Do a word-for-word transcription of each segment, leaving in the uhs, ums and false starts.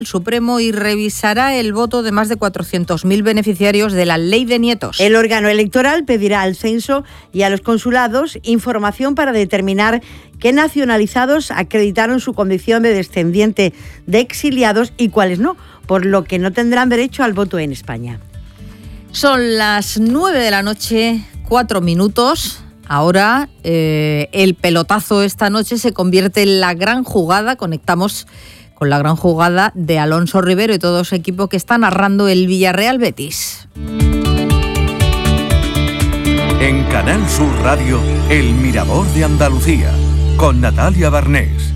el Supremo y revisará el voto de más de cuatrocientos mil beneficiarios de la Ley de Nietos. El órgano electoral pedirá al censo y a los consulados información para determinar qué nacionalizados acreditaron su condición de descendiente de exiliados y cuáles no, por lo que no tendrán derecho al voto en España. Son las nueve de la noche, cuatro minutos. Ahora eh, el pelotazo esta noche se convierte en la gran jugada. Conectamos con la gran jugada de Alonso Rivero y todo su equipo que está narrando el Villarreal Betis. En Canal Sur Radio, El Mirador de Andalucía, con Natalia Barnés.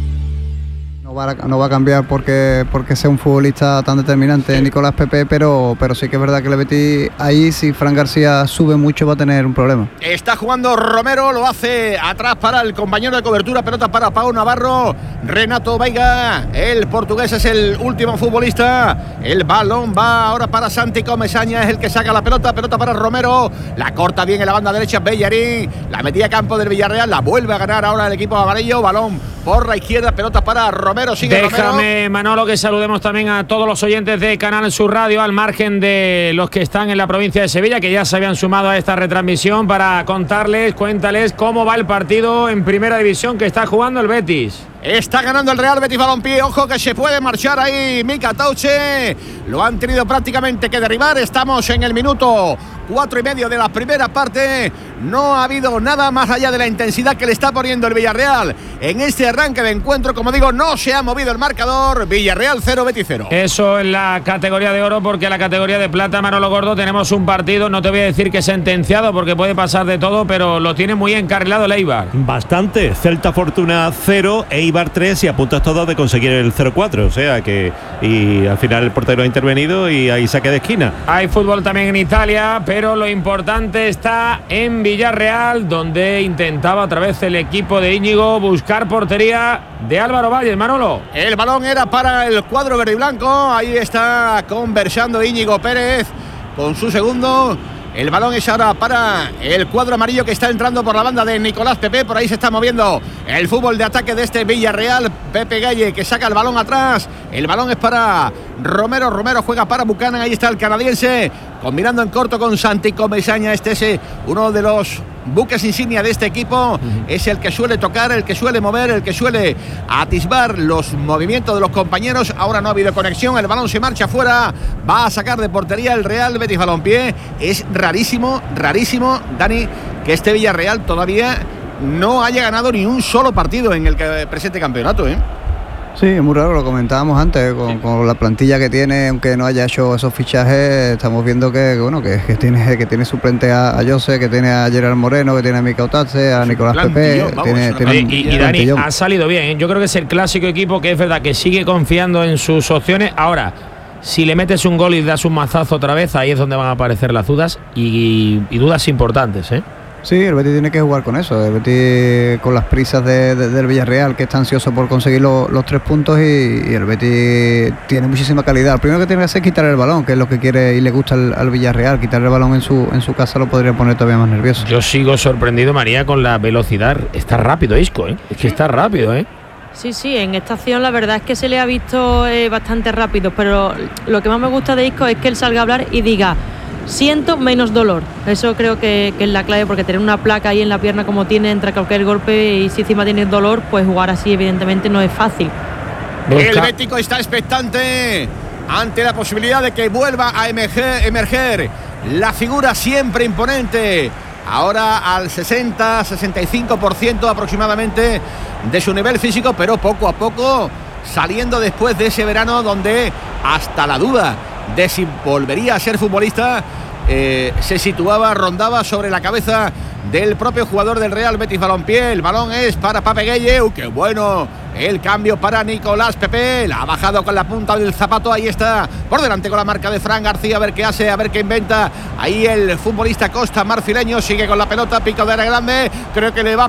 No va, a, no va a cambiar porque, porque sea un futbolista tan determinante, Nicolás Pepe, pero, pero sí que es verdad que el Betis ahí, si Fran García sube mucho, va a tener un problema. Está jugando Romero, lo hace atrás para el compañero de cobertura, pelota para Pau Navarro, Renato Veiga, el portugués es el último futbolista, el balón va ahora para Santi Comesaña, es el que saca la pelota, pelota para Romero, la corta bien en la banda derecha Bellerín, la metía a campo del Villarreal, la vuelve a ganar ahora el equipo amarillo, balón por la izquierda, pelota para Romero, sigue Déjame, Romero. Manolo, que saludemos también a todos los oyentes de Canal Sur Radio, al margen de los que están en la provincia de Sevilla, que ya se habían sumado a esta retransmisión para contarles, cuéntales cómo va el partido en Primera División que está jugando el Betis. Está ganando el Real Betis Balompié, ojo que se puede marchar ahí Mika Tauche, lo han tenido prácticamente que derribar, estamos en el minuto cuatro y medio de la primera parte, no ha habido nada más allá de la intensidad que le está poniendo el Villarreal en este arranque de encuentro, como digo, no se ha movido el marcador, Villarreal cero, Betis cero. Eso en la categoría de oro, porque en la categoría de plata, Manolo Gordo, tenemos un partido, no te voy a decir que sentenciado, porque puede pasar de todo, pero lo tiene muy encarrilado el Eibar. Bastante, Celta Fortuna cero, Eibar tres y a puntos todos de conseguir el cero cuatro, o sea que y al final el portero ha intervenido y hay saque de esquina. Hay fútbol también en Italia, pero lo importante está en Villarreal, donde intentaba otra vez el equipo de Íñigo buscar portería de Álvaro Valles. Manolo, el balón era para el cuadro verde y blanco, ahí está conversando Íñigo Pérez con su segundo. El balón es ahora para el cuadro amarillo que está entrando por la banda de Nicolás Pepe. Por ahí se está moviendo el fútbol de ataque de este Villarreal. Pepe Galle que saca el balón atrás. El balón es para Romero. Romero juega para Buchanan. Ahí está el canadiense combinando en corto con Santi Comesaña. Este es uno de los buques insignia de este equipo. Uh-huh. Es el que suele tocar, el que suele mover, el que suele atisbar los movimientos de los compañeros. Ahora no ha habido conexión. El balón se marcha fuera. Va a sacar de portería el Real Betis Balompié. Es rarísimo, rarísimo, Dani, que este Villarreal todavía no haya ganado ni un solo partido en el presente campeonato, ¿eh? Sí, es muy raro, lo comentábamos antes, con, sí. con la plantilla que tiene, aunque no haya hecho esos fichajes, estamos viendo que, bueno, que, que tiene que tiene suplente a, a Jose, que tiene a Gerard Moreno, que tiene a Mika Otatze, a Nicolás Pepe. Vamos, tiene, tiene y, y, y Dani, ha salido bien, ¿eh? Yo creo que es el clásico equipo que es verdad que sigue confiando en sus opciones. Ahora, si le metes un gol y das un mazazo otra vez, ahí es donde van a aparecer las dudas y, y dudas importantes, ¿eh? Sí, el Betis tiene que jugar con eso. El Betis con las prisas de, de, del Villarreal, que está ansioso por conseguir lo, los tres puntos, y, y el Betis tiene muchísima calidad. Lo primero que tiene que hacer es quitar el balón, que es lo que quiere y le gusta al, al Villarreal. Quitar el balón en su en su casa lo podría poner todavía más nervioso. Yo sigo sorprendido, María, con la velocidad. Está rápido, Isco, ¿eh? Es que está rápido, ¿eh? Sí, sí, en esta acción la verdad es que se le ha visto eh, bastante rápido, pero lo que más me gusta de Isco es que él salga a hablar y diga: siento menos dolor. Eso creo que, que es la clave, porque tener una placa ahí en la pierna como tiene, entra cualquier golpe y si encima tienes dolor, pues jugar así evidentemente no es fácil. Busca. El Bético está expectante ante la posibilidad de que vuelva a emerger, emerger la figura siempre imponente, ahora al sesenta, sesenta y cinco por ciento aproximadamente de su nivel físico, pero poco a poco saliendo después de ese verano donde hasta la duda de si volvería a ser futbolista eh, se situaba, rondaba sobre la cabeza del propio jugador del Real Betis Balompié. El balón es para Pape Gueye. ¡Uh, qué bueno! El cambio para Nicolás Pepe. La ha bajado con la punta del zapato. Ahí está, por delante con la marca de Fran García. A ver qué hace, a ver qué inventa. Ahí el futbolista Costa marfileño sigue con la pelota. Pico de área grande. Creo que le va a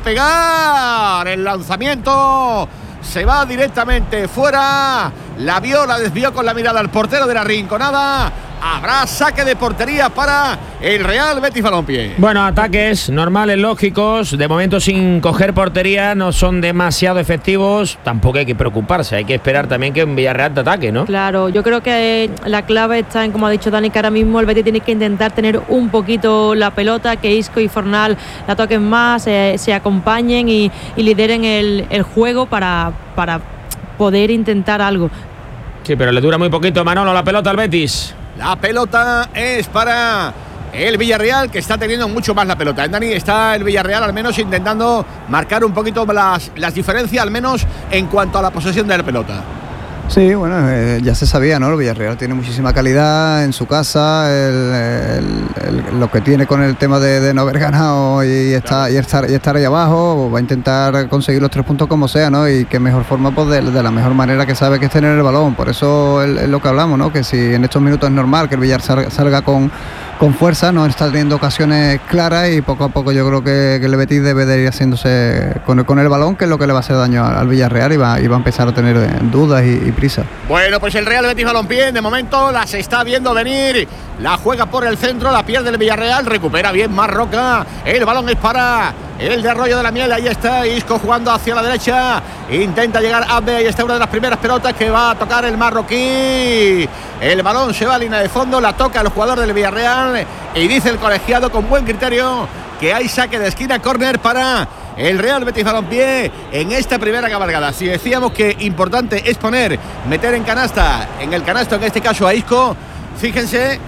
pegar. El lanzamiento se va directamente fuera. La vio, la desvió con la mirada al portero de la Rinconada. habrá saque de portería para el Real Betis Balompié. Bueno, ataques normales, lógicos, de momento sin coger portería, no son demasiado efectivos, tampoco hay que preocuparse, hay que esperar también que un Villarreal te ataque, ¿no? Claro, yo creo que la clave está en, como ha dicho Dani, que ahora mismo el Betis tiene que intentar tener un poquito la pelota, que Isco y Fornal la toquen más, eh, se acompañen y, y lideren el, el juego para, para poder intentar algo. Sí, pero le dura muy poquito, Manolo, la pelota al Betis. La pelota es para el Villarreal, que está teniendo mucho más la pelota. En Dani está el Villarreal al menos intentando marcar un poquito las, las diferencias, al menos en cuanto a la posesión de la pelota. Sí, bueno, eh, ya se sabía, ¿no? El Villarreal tiene muchísima calidad en su casa, el, el, el, lo que tiene con el tema de, de no haber ganado y, está, y, estar, y estar ahí abajo, va a intentar conseguir los tres puntos como sea, ¿no? Y qué mejor forma, pues de, de la mejor manera que sabe, que es tener el balón. Por eso es, es lo que hablamos, ¿no? Que si en estos minutos es normal que el Villar salga, salga con, con fuerza, no está teniendo ocasiones claras y poco a poco yo creo que, que el Betis debe de ir haciéndose con el, con el balón, que es lo que le va a hacer daño al, al Villarreal y va, y va a empezar a tener dudas y, y prisa. Bueno, pues el Real Betis Balompié de momento las está viendo venir, la juega por el centro, la pierde el Villarreal, recupera bien Marroca, el balón es para el de Arroyo de la Miel, ahí está Isco jugando hacia la derecha, intenta llegar Abde, ahí está una de las primeras pelotas que va a tocar el marroquí, el balón se va a línea de fondo, la toca el jugador del Villarreal y dice el colegiado con buen criterio que hay saque de esquina, córner para el Real Betis Balompié en esta primera cabalgada. Si decíamos que importante es poner, meter en canasta, en el canasto en este caso a Isco, fíjense,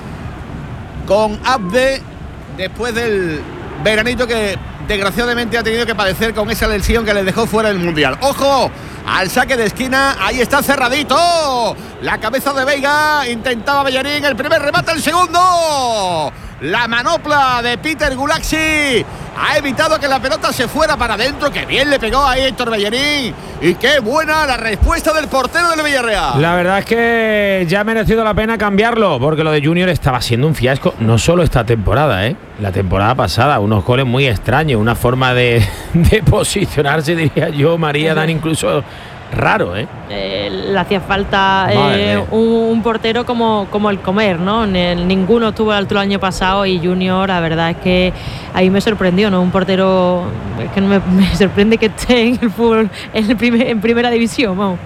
con Abde, después del veranito que desgraciadamente ha tenido que padecer con esa lesión que le dejó fuera del Mundial. ¡Ojo! Al saque de esquina, ahí está cerradito, la cabeza de Veiga, intentaba Bellerín, el primer remate, el segundo, la manopla de Peter Gulaxi ha evitado que la pelota se fuera para adentro, que bien le pegó a Héctor Bellerín y qué buena la respuesta del portero del Villarreal. La verdad es que ya ha merecido la pena cambiarlo, porque lo de Junior estaba siendo un fiasco, no solo esta temporada, ¿eh? La temporada pasada, unos goles muy extraños, una forma de, de posicionarse, diría yo, María, Dan, incluso raro, ¿eh? Eh, le hacía falta eh, un, un portero como, como el Comer, ¿no? Ninguno estuvo al altura el año pasado y Junior, la verdad es que ahí me sorprendió, ¿no? Un portero, es que no me, me sorprende que esté en el fútbol en, el primer, en primera división, vamos.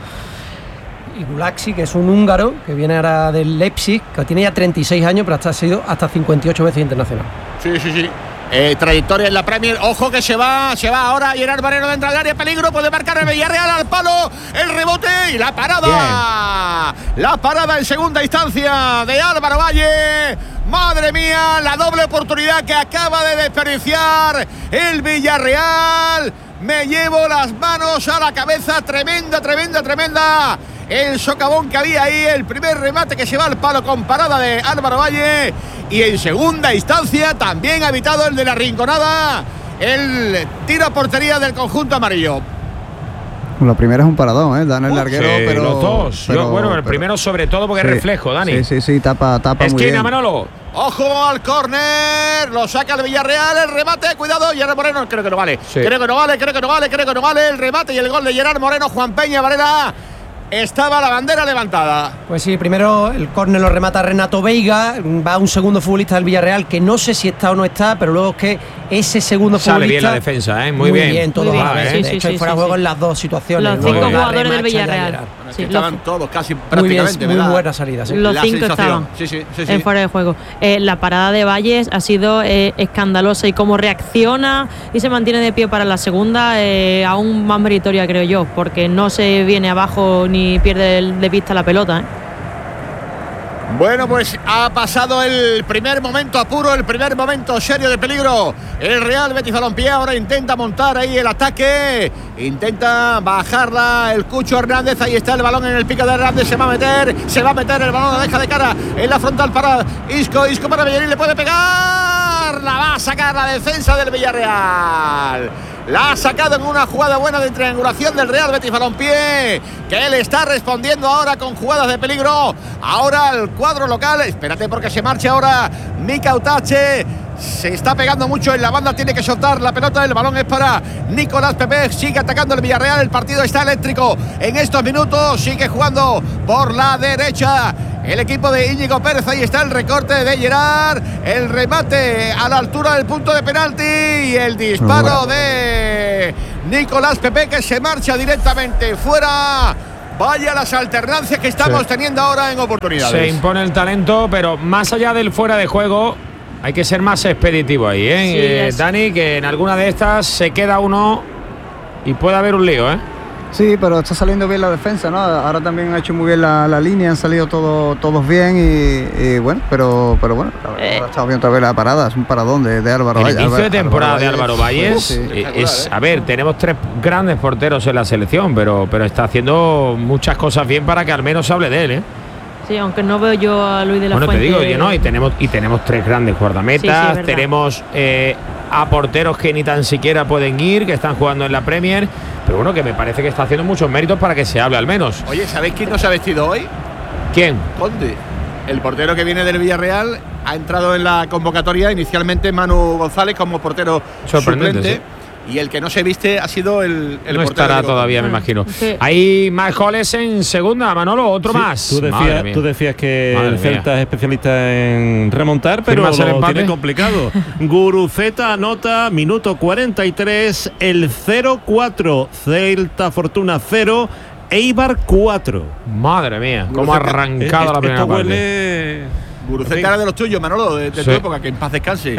Y Gulaxi, que es un húngaro que viene ahora del Leipzig, que tiene ya treinta y seis años, pero hasta ha sido hasta cincuenta y ocho veces internacional. Sí, sí, sí. Eh, trayectoria en la Premier, ojo que se va, se va ahora Gerard Moreno dentro del área, peligro, puede marcar el Villarreal al palo, el rebote y la parada. Bien. La parada en segunda instancia de Álvaro Valle. Madre mía, la doble oportunidad que acaba de desperdiciar el Villarreal. Me llevo las manos a la cabeza, tremenda, tremenda, tremenda. El socavón que había ahí, el primer remate que se va al palo con parada de Álvaro Valle. Y en segunda instancia también ha evitado el de la rinconada, el tiro a portería del conjunto amarillo. Lo primero es un paradón, ¿eh? Dan el larguero, sí, pero... los dos. Pero, Yo, bueno, el pero, primero sobre todo porque sí, es reflejo, Dani. Sí, sí, sí, tapa, tapa muy bien. Esquina, Manolo. Ojo al córner, lo saca el Villarreal, el remate, cuidado, Gerard Moreno, creo que no vale. Sí. Creo que no vale, creo que no vale, creo que no vale, el remate y el gol de Gerard Moreno, Juan Peña Varela. Estaba la bandera levantada. Pues sí, primero el córner lo remata Renato Veiga, va un segundo futbolista del Villarreal que no sé si está o no está, pero luego es que ese segundo sale futbolista... Sale bien la defensa, ¿eh? Muy, muy bien. bien. Todo muy bien, va, ¿eh? ¿eh? Sí, De sí, hecho, sí, hay fuera sí, juego sí. en las dos situaciones. Los cinco luego jugadores del remacha Villarreal. Bueno, Sí, estaban los, todos casi muy prácticamente. Bien, muy ¿verdad? buena salida, sí. Los la cinco sensación. estaban sí, sí, sí, sí. en fuera de juego. Eh, la parada de Valles ha sido eh, escandalosa y cómo reacciona y se mantiene de pie para la segunda, eh, aún más meritoria, creo yo, porque no se viene abajo ni pierde de vista la pelota, ¿eh? Bueno, pues ha pasado el primer momento apuro, el primer momento serio de peligro. El Real Betis Balompié ahora intenta montar ahí el ataque, intenta bajarla el Cucho Hernández, ahí está el balón en el pico de Hernández, se va a meter, se va a meter el balón, la deja de cara en la frontal para Isco, Isco para Bellerín, le puede pegar, la va a sacar la defensa del Villarreal. La ha sacado en una jugada buena de triangulación del Real Betis Balompié, que él está respondiendo ahora con jugadas de peligro. Ahora el cuadro local, espérate porque se marcha ahora Mika Utache. Se está pegando mucho en la banda, tiene que soltar la pelota, el balón es para Nicolás Pepe, sigue atacando el Villarreal, el partido está eléctrico en estos minutos, sigue jugando por la derecha el equipo de Íñigo Pérez. Ahí está el recorte de Gerard, el remate a la altura del punto de penalti y el disparo de Nicolás Pepe, que se marcha directamente fuera. Vaya las alternancias que estamos sí. teniendo ahora en oportunidades. Se impone el talento, pero más allá del fuera de juego, hay que ser más expeditivo ahí, ¿eh? Sí, eh es... Dani, que en alguna de estas se queda uno y puede haber un lío, ¿eh? Sí, pero está saliendo bien la defensa, ¿no? Ahora también ha hecho muy bien la, la línea, han salido todo, todos bien y, y bueno, pero, pero bueno, eh. ha estado bien otra vez la parada, es un paradón de, de Álvaro El Valles. inicio Álvaro, de temporada Álvaro de Álvaro Valles, sí. es, a ver, tenemos tres grandes porteros en la selección, pero, pero está haciendo muchas cosas bien para que al menos se hable de él, ¿eh? Sí, aunque no veo yo a Luis de la bueno, Fuente. Bueno, te digo, yo no, y tenemos, y tenemos tres grandes guardametas, sí, sí, tenemos eh, a porteros que ni tan siquiera pueden ir, que están jugando en la Premier, pero bueno, que me parece que está haciendo muchos méritos para que se hable al menos. Oye, ¿sabéis quién no se ha vestido hoy? ¿Quién? Conde. El portero que viene del Villarreal ha entrado en la convocatoria, inicialmente Manu González como portero sorprendente, suplente. Sí. Y el que no se viste ha sido el, el no portero. No estará todavía, me imagino. Sí. Hay más goles en segunda, Manolo, otro sí, más. Tú decías, tú decías que Madre el Celta mía. es especialista en remontar, pero lo tiene complicado. Guruceta anota, minuto cuarenta y tres, el cero cuatro. Celta Fortuna cero, Eibar cuatro. Madre mía, cómo ha arrancado es, la primera parte. Huele... Guruceta era de los tuyos, Manolo, de, de sí. tu época, que en paz descanse.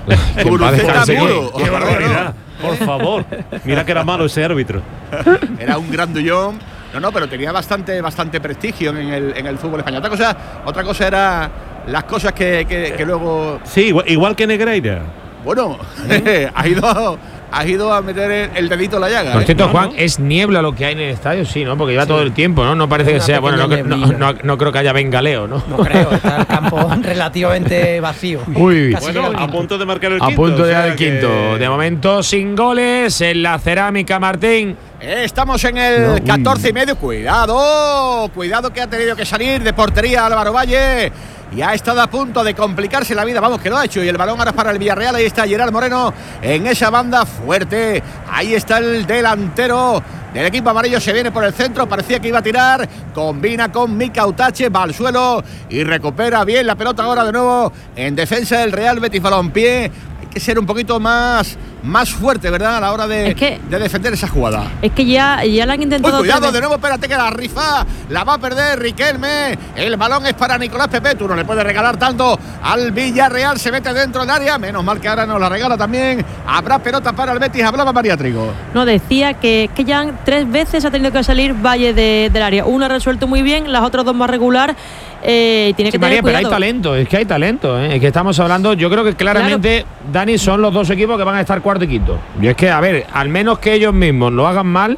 Guruceta puro. Qué barbaridad, por favor. Mira que era malo ese árbitro. Era un grandullón. No, no, pero tenía bastante, bastante prestigio en el, en el fútbol español. Otra cosa, otra cosa era las cosas que, que, que luego. Sí, igual, igual que Negreira. Bueno, ¿Eh? ha ido. Has ido a meter el, el dedito en la llaga. Por cierto, ¿eh? Juan, ¿es niebla lo que hay en el estadio? Sí, ¿no? Porque lleva sí. todo el tiempo, ¿no? No parece que sea. Bueno, no, no, no, no creo que haya bengaleo, ¿no? No creo, está el campo relativamente vacío. Uy, bueno, a punto de marcar el quinto. A punto de dar el que... quinto. De momento, sin goles en la cerámica, Martín. Estamos en el no, catorce y medio. Cuidado, cuidado que ha tenido que salir de portería Álvaro Valle. Y ha estado a punto de complicarse la vida. Vamos, que lo ha hecho. Y el balón ahora para el Villarreal. Ahí está Gerard Moreno en esa banda fuerte. Ahí está el delantero del equipo amarillo. Se viene por el centro. Parecía que iba a tirar. Combina con Mika Utache. Va al suelo y recupera bien la pelota ahora de nuevo en defensa del Real Betis Balompié. Que ser un poquito más, más fuerte, ¿verdad? A la hora de, es que, de defender esa jugada. Es que ya, ya la han intentado. Uy, cuidado, de nuevo, espérate que la rifa la va a perder Riquelme. El balón es para Nicolás Pepe. Tú no le puedes regalar tanto al Villarreal. Se mete dentro del área. Menos mal que ahora nos la regala también. Habrá pelota para el Betis. Hablaba María Trigo. No, decía que, que ya tres veces ha tenido que salir Valle de, del área. Una ha resuelto muy bien, las otras dos más regular. Eh, tiene sí, que María, tener cuidado. Pero hay talento, es que hay talento, ¿eh? Es que estamos hablando, yo creo que claramente, claro. Dani, son los dos equipos que van a estar cuarto y quinto. Y es que, a ver, al menos que ellos mismos lo hagan mal,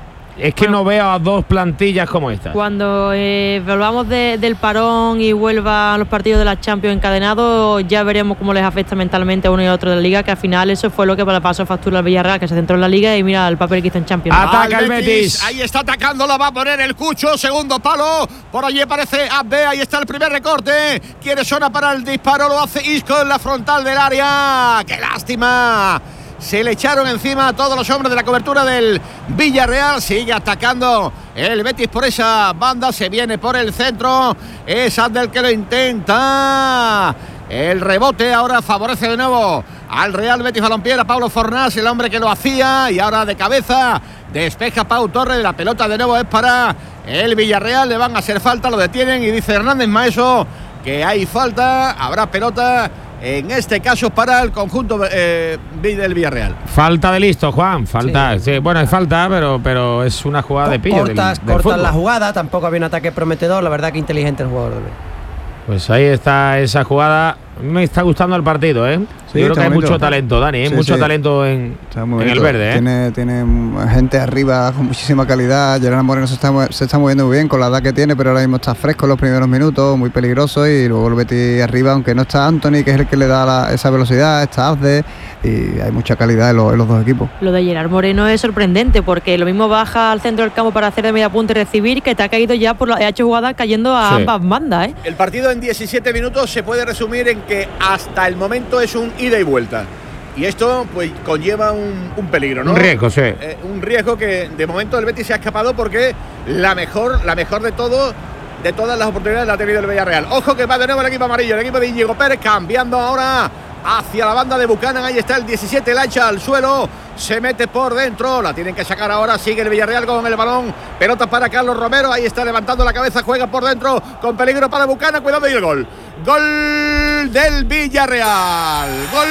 es que bueno, no veo a dos plantillas como esta. Cuando eh, volvamos de, del parón y vuelvan los partidos de la Champions encadenados, ya veremos cómo les afecta mentalmente a uno y a otro de la Liga, que al final eso fue lo que le pasó factura al Villarreal, que se centró en la Liga y mira el papel que hizo en Champions. Ataca el Betis. Betis. Ahí está atacando, la va a poner el Cucho, segundo palo. Por allí aparece Abde, ahí está el primer recorte. Quiere zona para el disparo, lo hace Isco en la frontal del área. ¡Qué lástima! Se le echaron encima a todos los hombres de la cobertura del Villarreal. Sigue atacando el Betis por esa banda. Se viene por el centro. Es Abdel que lo intenta. El rebote ahora favorece de nuevo al Real Betis Balompié. A Pablo Fornás, el hombre que lo hacía. Y ahora de cabeza despeja Pau Torres. La pelota de nuevo es para el Villarreal. Le van a hacer falta. Lo detienen y dice Hernández Maeso que hay falta. Habrá pelota. En este caso para el conjunto eh, del Villarreal. Falta de listo, Juan. Falta. Sí. Sí, bueno, es falta, pero, pero es una jugada de pillo. Cortas, del, del cortas la jugada. Tampoco había un ataque prometedor. La verdad que inteligente el jugador. Pues ahí está esa jugada. Me está gustando el partido, ¿eh? Sí, yo creo que hay bonito. Mucho talento, Dani, ¿eh? Sí, mucho sí. talento en, en el verde, ¿eh? Tiene, tiene gente arriba con muchísima calidad. Gerard Moreno se está, se está moviendo muy bien con la edad que tiene, pero ahora mismo está fresco en los primeros minutos, muy peligroso. Y luego el Betis arriba, aunque no está Anthony, que es el que le da la, esa velocidad, está Azde, y hay mucha calidad en los, en los dos equipos. Lo de Gerard Moreno es sorprendente, porque lo mismo baja al centro del campo para hacer de media punta y recibir, que te ha caído ya por la, ha hecho jugada cayendo a sí. ambas bandas, ¿eh? El partido en diecisiete minutos se puede resumir en que hasta el momento es un ida y vuelta. Y esto pues conlleva un, un peligro, ¿no? Un riesgo, sí. Eh, un riesgo que de momento el Betis se ha escapado porque la mejor, la mejor de todo de todas las oportunidades la ha tenido el Villarreal. Ojo que va de nuevo el equipo amarillo, el equipo de Íñigo Pérez, cambiando ahora hacia la banda de Buchanan. Ahí está el diecisiete, la echa al suelo, se mete por dentro, la tienen que sacar ahora. Sigue el Villarreal con el balón, pelota para Carlos Romero, ahí está levantando la cabeza, juega por dentro con peligro para Buchanan, cuidado, y el gol. Gol del Villarreal, gol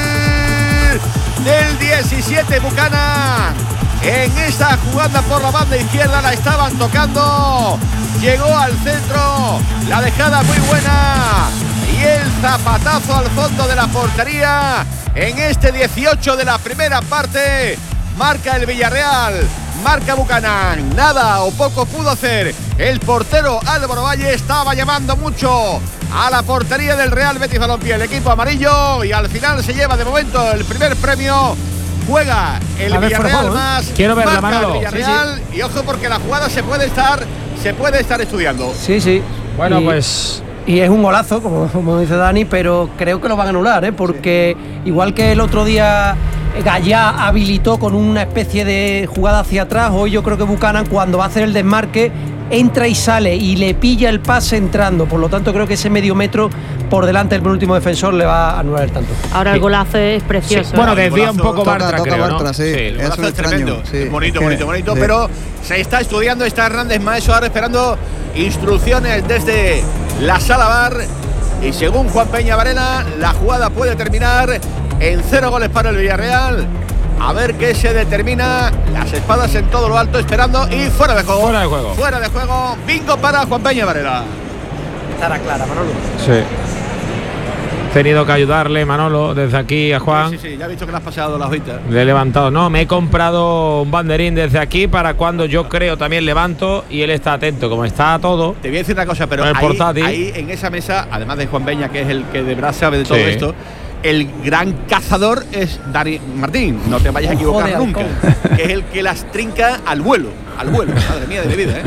del diecisiete, Buchanan. En esta jugada por la banda izquierda la estaban tocando, llegó al centro, la dejada muy buena y el zapatazo al fondo de la portería. En este dieciocho de la primera parte marca el Villarreal, marca Buchanan. Nada o poco pudo hacer el portero Álvaro Valle, estaba llamando mucho a la portería del Real Betis Balompié, el equipo amarillo, y al final se lleva de momento el primer premio. Juega el Villarreal más. Quiero ver la mano. Villarreal, sí, sí. Y ojo porque la jugada se puede estar, se puede estar estudiando. Sí, sí. Bueno, y, pues. Y es un golazo, como, como dice Dani, pero creo que lo van a anular, ¿eh? Porque sí, igual que el otro día Gallá habilitó con una especie de jugada hacia atrás, hoy yo creo que Buchanan, cuando va a hacer el desmarque, entra y sale y le pilla el pase entrando. Por lo tanto, creo que ese medio metro por delante del penúltimo defensor le va a anular el tanto. Ahora el golazo es precioso. Sí. Bueno, desvía un poco Bartra, toca, creo, Bartra, ¿no? sí. Sí, el Eso es tremendo. Sí. Es bonito, es bonito, que, bonito, sí. pero se está estudiando, está Hernández Maeso ahora esperando instrucciones desde la sala bar. Y según Juan Peña Varela, la jugada puede terminar en cero goles para el Villarreal. A ver qué se determina. Las espadas en todo lo alto esperando y fuera de juego. Fuera de juego. Fuera de juego. Bingo para Juan Peña Varela. Estará clara, Manolo. Sí. He tenido que ayudarle, Manolo, desde aquí a Juan. Sí, sí, sí, ya he visto que le has pasado la hojita. Le he levantado. No, me he comprado un banderín desde aquí para cuando yo creo también levanto y él está atento. Como está todo. Te voy a decir una cosa, pero el ahí, portátil. ahí en esa mesa, además de Juan Peña, que es el que de verdad sabe de todo Sí. esto, el gran cazador es Dani Martín. No te vayas a equivocar Joder, nunca. Que es el que las trinca al vuelo. Al vuelo. Madre mía de mi vida, ¿eh?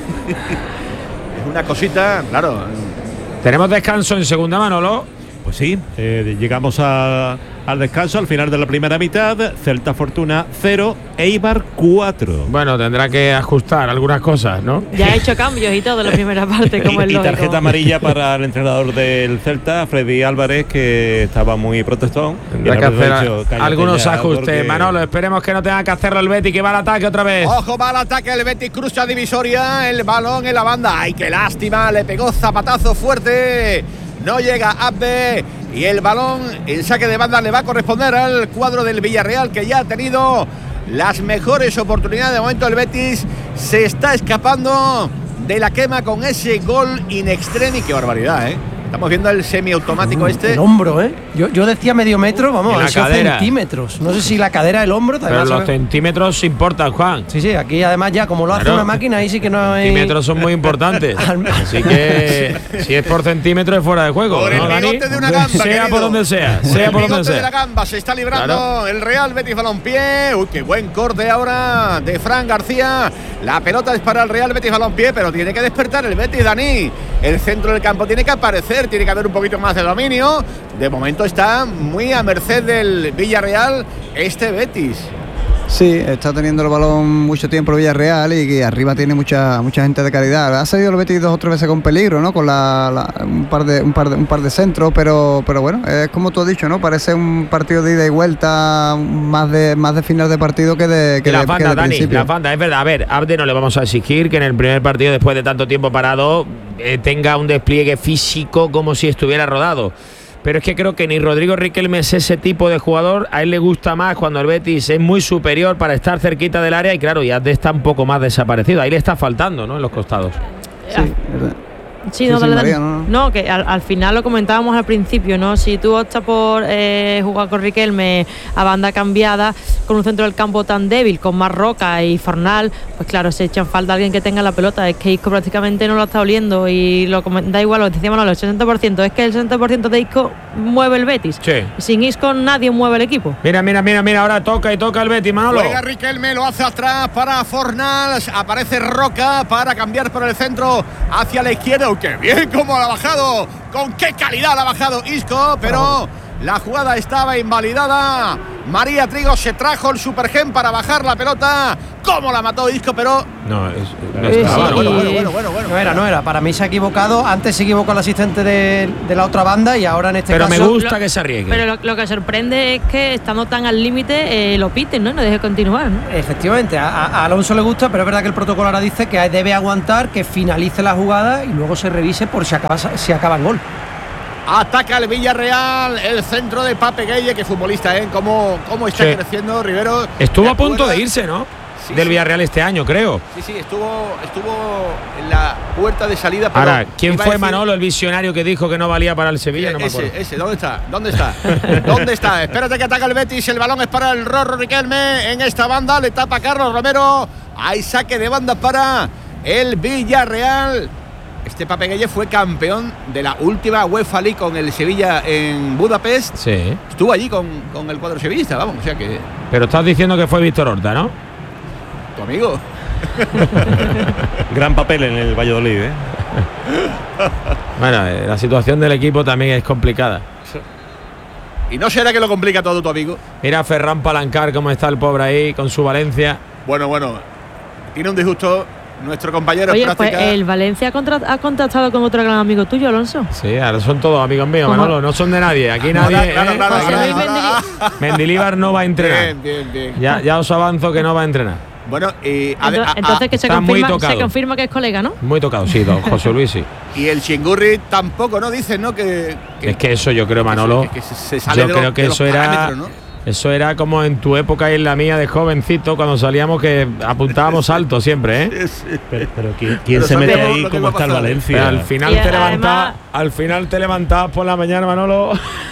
Es una cosita, claro. Tenemos descanso en segunda, Manolo. Pues sí, eh, llegamos a, al descanso al final de la primera mitad. Celta Fortuna cero, Eibar cuatro. Bueno, tendrá que ajustar algunas cosas, ¿no? Ya ha hecho cambios y todo en la primera parte, como y, el y lógico. tarjeta amarilla para el entrenador del Celta, Freddy Álvarez, que estaba muy protestón. Tendrá que hacer dicho, algunos ajustes. porque... Manolo, esperemos que no tenga que hacerlo el Betis, que va al ataque otra vez. Ojo, va al ataque el Betis, cruza divisoria, el balón en la banda. ¡Ay, qué lástima! Le pegó zapatazo fuerte. No llega Abde y el balón en saque de banda le va a corresponder al cuadro del Villarreal, que ya ha tenido las mejores oportunidades. De momento el Betis se está escapando de la quema con ese gol in extremis. Qué barbaridad, ¿eh? Estamos viendo el semiautomático este. El hombro, ¿eh? Yo, yo decía medio metro, vamos, la esos cadera. centímetros. No sé si la cadera, el hombro. Pero los sabe... centímetros importan, Juan. Sí, sí, aquí además ya como lo hace Claro. una máquina, ahí sí que no hay... Centímetros son muy importantes. Así que si es por centímetros es fuera de juego. Por ¿no, el Dani? bigote de una gamba, Sea querido. por donde sea, Por sea el por donde bigote de la sea. gamba se está librando Claro. el Real Betis Balompié. Uy, qué buen corte ahora de Fran García. La pelota es para el Real Betis Balompié, pero tiene que despertar el Betis, Dani. El centro del campo tiene que aparecer, tiene que haber un poquito más de dominio. De momento está muy a merced del Villarreal este Betis. Sí, está teniendo el balón mucho tiempo el Villarreal y que arriba tiene mucha mucha gente de calidad. Ha salido el Betis dos o tres veces con peligro, ¿no? Con la, la- un par de un par de un par de centros, pero pero bueno, es como tú has dicho, ¿no? Parece un partido de ida y vuelta, más de más de final de partido que de que Y la de, que banda, de Dani, principio. la banda, es verdad. A ver, Abde no le vamos a exigir que en el primer partido, después de tanto tiempo parado, eh, tenga un despliegue físico como si estuviera rodado. Pero es que creo que ni Rodrigo Riquelme es ese tipo de jugador. A él le gusta más cuando el Betis es muy superior para estar cerquita del área. Y claro, ya está un poco más desaparecido. Ahí le está faltando, ¿no? En los costados. Sí, verdad. Sí, Sí, no, sí, dale, María, dale. no, no. No, que al, al final lo comentábamos al principio, ¿no? Si tú optas por eh, jugar con Riquelme a banda cambiada, con un centro del campo tan débil, con Marroca y Fornal, pues claro, se echan falta alguien que tenga la pelota. Es que Isco prácticamente no lo está oliendo y lo comen- da igual, lo decíamos, no, el sesenta por ciento. Es que el sesenta por ciento de Isco mueve el Betis. Sí. Sin Isco nadie mueve el equipo. Mira, mira, mira, mira. Ahora toca y toca el Betis, Manolo. Juega Riquelme, lo hace atrás para Fornals. Aparece Roca para cambiar por el centro hacia la izquierda. ¡Oh, qué bien cómo la ha bajado! ¡Con qué calidad la ha bajado Isco! Pero la jugada estaba invalidada. María Trigo se trajo el supergen para bajar la pelota cómo la mató Isco, pero no, es, no sí, estaba, sí, bueno, bueno, bueno, bueno, bueno, no era, no era. Para mí se ha equivocado. Antes se equivocó el asistente de, de la otra banda y ahora en este pero caso. Pero me gusta lo, que se arriesgue. Pero lo, lo que sorprende es que estando tan al límite eh, lo piten, ¿no? No deje continuar, ¿no? Efectivamente, a, a Alonso le gusta, pero es verdad que el protocolo ahora dice que debe aguantar, que finalice la jugada y luego se revise por si acaba, si acaba en gol. Ataca el Villarreal, el centro de Pape Gueye, que futbolista, ¿eh? ¿Cómo, cómo está sí. creciendo Rivero? Estuvo a punto de irse, ¿no? Sí, Del sí. Villarreal este año, creo. Sí, sí, estuvo, estuvo en la puerta de salida. Pero ahora, ¿quién fue decir... Manolo, el visionario que dijo que no valía para el Sevilla? No me ese, acuerdo. ese, ¿dónde está? ¿Dónde está? ¿Dónde está? Espérate que ataca el Betis, el balón es para el Rorro Riquelme en esta banda, le tapa Carlos Romero. Hay saque de banda para el Villarreal. Este Pape Gueye fue campeón de la última UEFA League con el Sevilla en Budapest. Sí. Estuvo allí con, con el cuadro sevillista, vamos, o sea que... Pero estás diciendo que fue Víctor Horta, ¿no? Tu amigo. Gran papel en el Valladolid, ¿eh? Bueno, la situación del equipo también es complicada. ¿Y no será que lo complica todo tu amigo? Mira a Ferran Palancar, cómo está el pobre ahí, con su Valencia. Bueno, bueno, tiene un disgusto nuestro compañero. Oye, práctica... pues el Valencia ha, contra- ha contactado con otro gran amigo tuyo, Alonso. Sí, ahora son todos amigos míos, Manolo, no son de nadie. Aquí nadie. Claro, eh, claro, aquí claro, nadie. claro. Mendilibar no va a entrenar. Bien, bien, bien. Ya, ya os avanzo que no va a entrenar. Bueno, y a, entonces, a, a, entonces que se confirma, se confirma que es colega, ¿no? Muy tocado, sí, don José Luis, sí. Y el Chingurri tampoco, ¿no? Dicen, ¿no? Que, que es que eso yo creo, Manolo. Que se, que se sale yo de creo los, que de eso los era. ¿no? Eso era como en tu época y en la mía de jovencito, cuando salíamos que apuntábamos alto siempre, ¿eh? Sí, sí. Pero, pero ¿quién, quién pero se mete ahí como está el Valencia? Pero al final y te además, levantabas, al final te levantabas por la mañana, Manolo.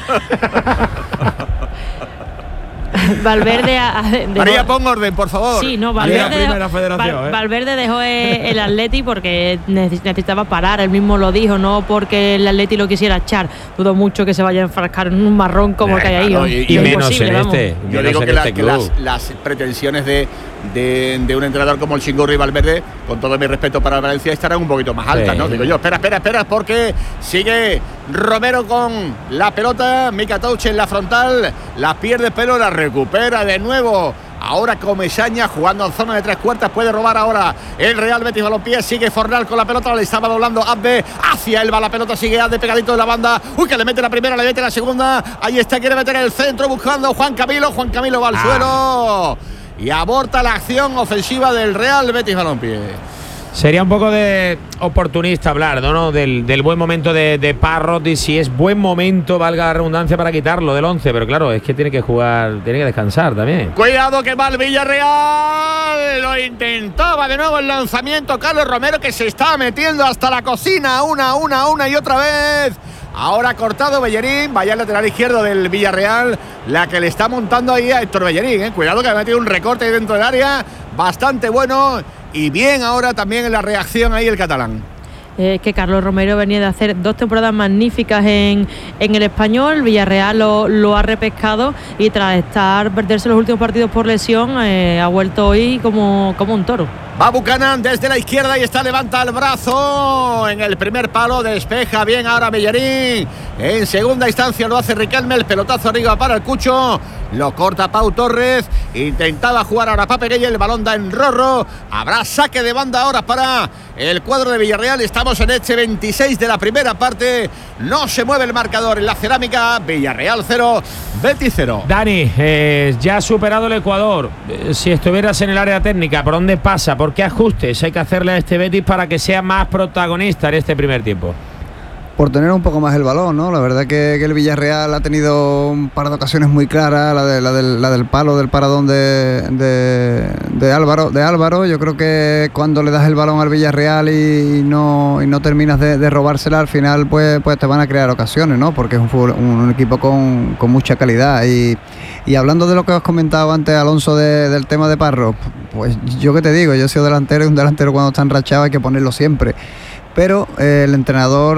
Valverde a, de, María, pon orden, por favor. Sí, no, Valverde dejó, Val, eh. Valverde dejó el Atleti porque necesitaba parar, él mismo lo dijo, no porque el Atleti lo quisiera echar. Dudo mucho que se vaya a enfrascar en un marrón como eh, que hay ahí. Claro, y, y menos en vamos. este. Yo menos digo en que, este la, que las, las pretensiones de, de, de un entrenador como el Chingurri y Valverde, con todo mi respeto para Valencia, estarán un poquito más altas, sí. ¿no? Digo yo, espera, espera, espera, porque sigue Romero con la pelota, Mika Touch en la frontal, la pierde pero la recupera de nuevo. Ahora Comesaña jugando en zona de tres cuartas, puede robar ahora el Real Betis Balompié, sigue Fornal con la pelota, le estaba doblando Abde, hacia él va la pelota, sigue Abde pegadito de la banda, uy que le mete la primera, le mete la segunda, ahí está, quiere meter el centro buscando Juan Camilo, Juan Camilo va al ah. suelo y aborta la acción ofensiva del Real Betis Balompié. Sería un poco de oportunista hablar, ¿no? Del, del buen momento de, de Parrot y si es buen momento, valga la redundancia, para quitarlo del once, pero claro, es que tiene que jugar, tiene que descansar también. Cuidado que va el Villarreal, lo intentaba de nuevo el lanzamiento Carlos Romero, que se está metiendo hasta la cocina, una, una, una y otra vez. Ahora cortado Bellerín, vaya al lateral izquierdo del Villarreal, la que le está montando ahí a Héctor Bellerín, ¿eh? Cuidado que ha metido un recorte dentro del área, bastante bueno. Y bien ahora también en la reacción ahí el catalán. Es eh, que Carlos Romero venía de hacer dos temporadas magníficas en, en el Español. Villarreal lo, lo ha repescado y tras estar perderse los últimos partidos por lesión, eh, ha vuelto hoy como, como un toro. Va Buchanan desde la izquierda y está, levanta el brazo en el primer palo, despeja bien ahora Bellerín. En segunda instancia lo hace Riquelme, el pelotazo arriba para el Cucho, lo corta Pau Torres, intentaba jugar ahora Pape Gueye, el balón da en Rorro, habrá saque de banda ahora para el cuadro de Villarreal. Estamos en este veintiséis de la primera parte, no se mueve el marcador en la cerámica, Villarreal cero, Betis cero. Dani, eh, ya ha superado el Ecuador, eh, si estuvieras en el área técnica, ¿por dónde pasa? ¿Por qué ajustes hay que hacerle a este Betis para que sea más protagonista en este primer tiempo? Por tener un poco más el balón, ¿no? La verdad que, que el Villarreal ha tenido un par de ocasiones muy claras, la, de, la, del, la del palo, del paradón de, de, de, Álvaro, de Álvaro. Yo creo que cuando le das el balón al Villarreal y, y, no, y no terminas de, de robársela, al final pues, pues te van a crear ocasiones, ¿no? Porque es un, un, un equipo con, con mucha calidad. Y, y hablando de lo que has comentado antes, Alonso, de, del tema de Parro, pues yo que te digo, yo he sido delantero y un delantero cuando está enrachado hay que ponerlo siempre. Pero eh, el entrenador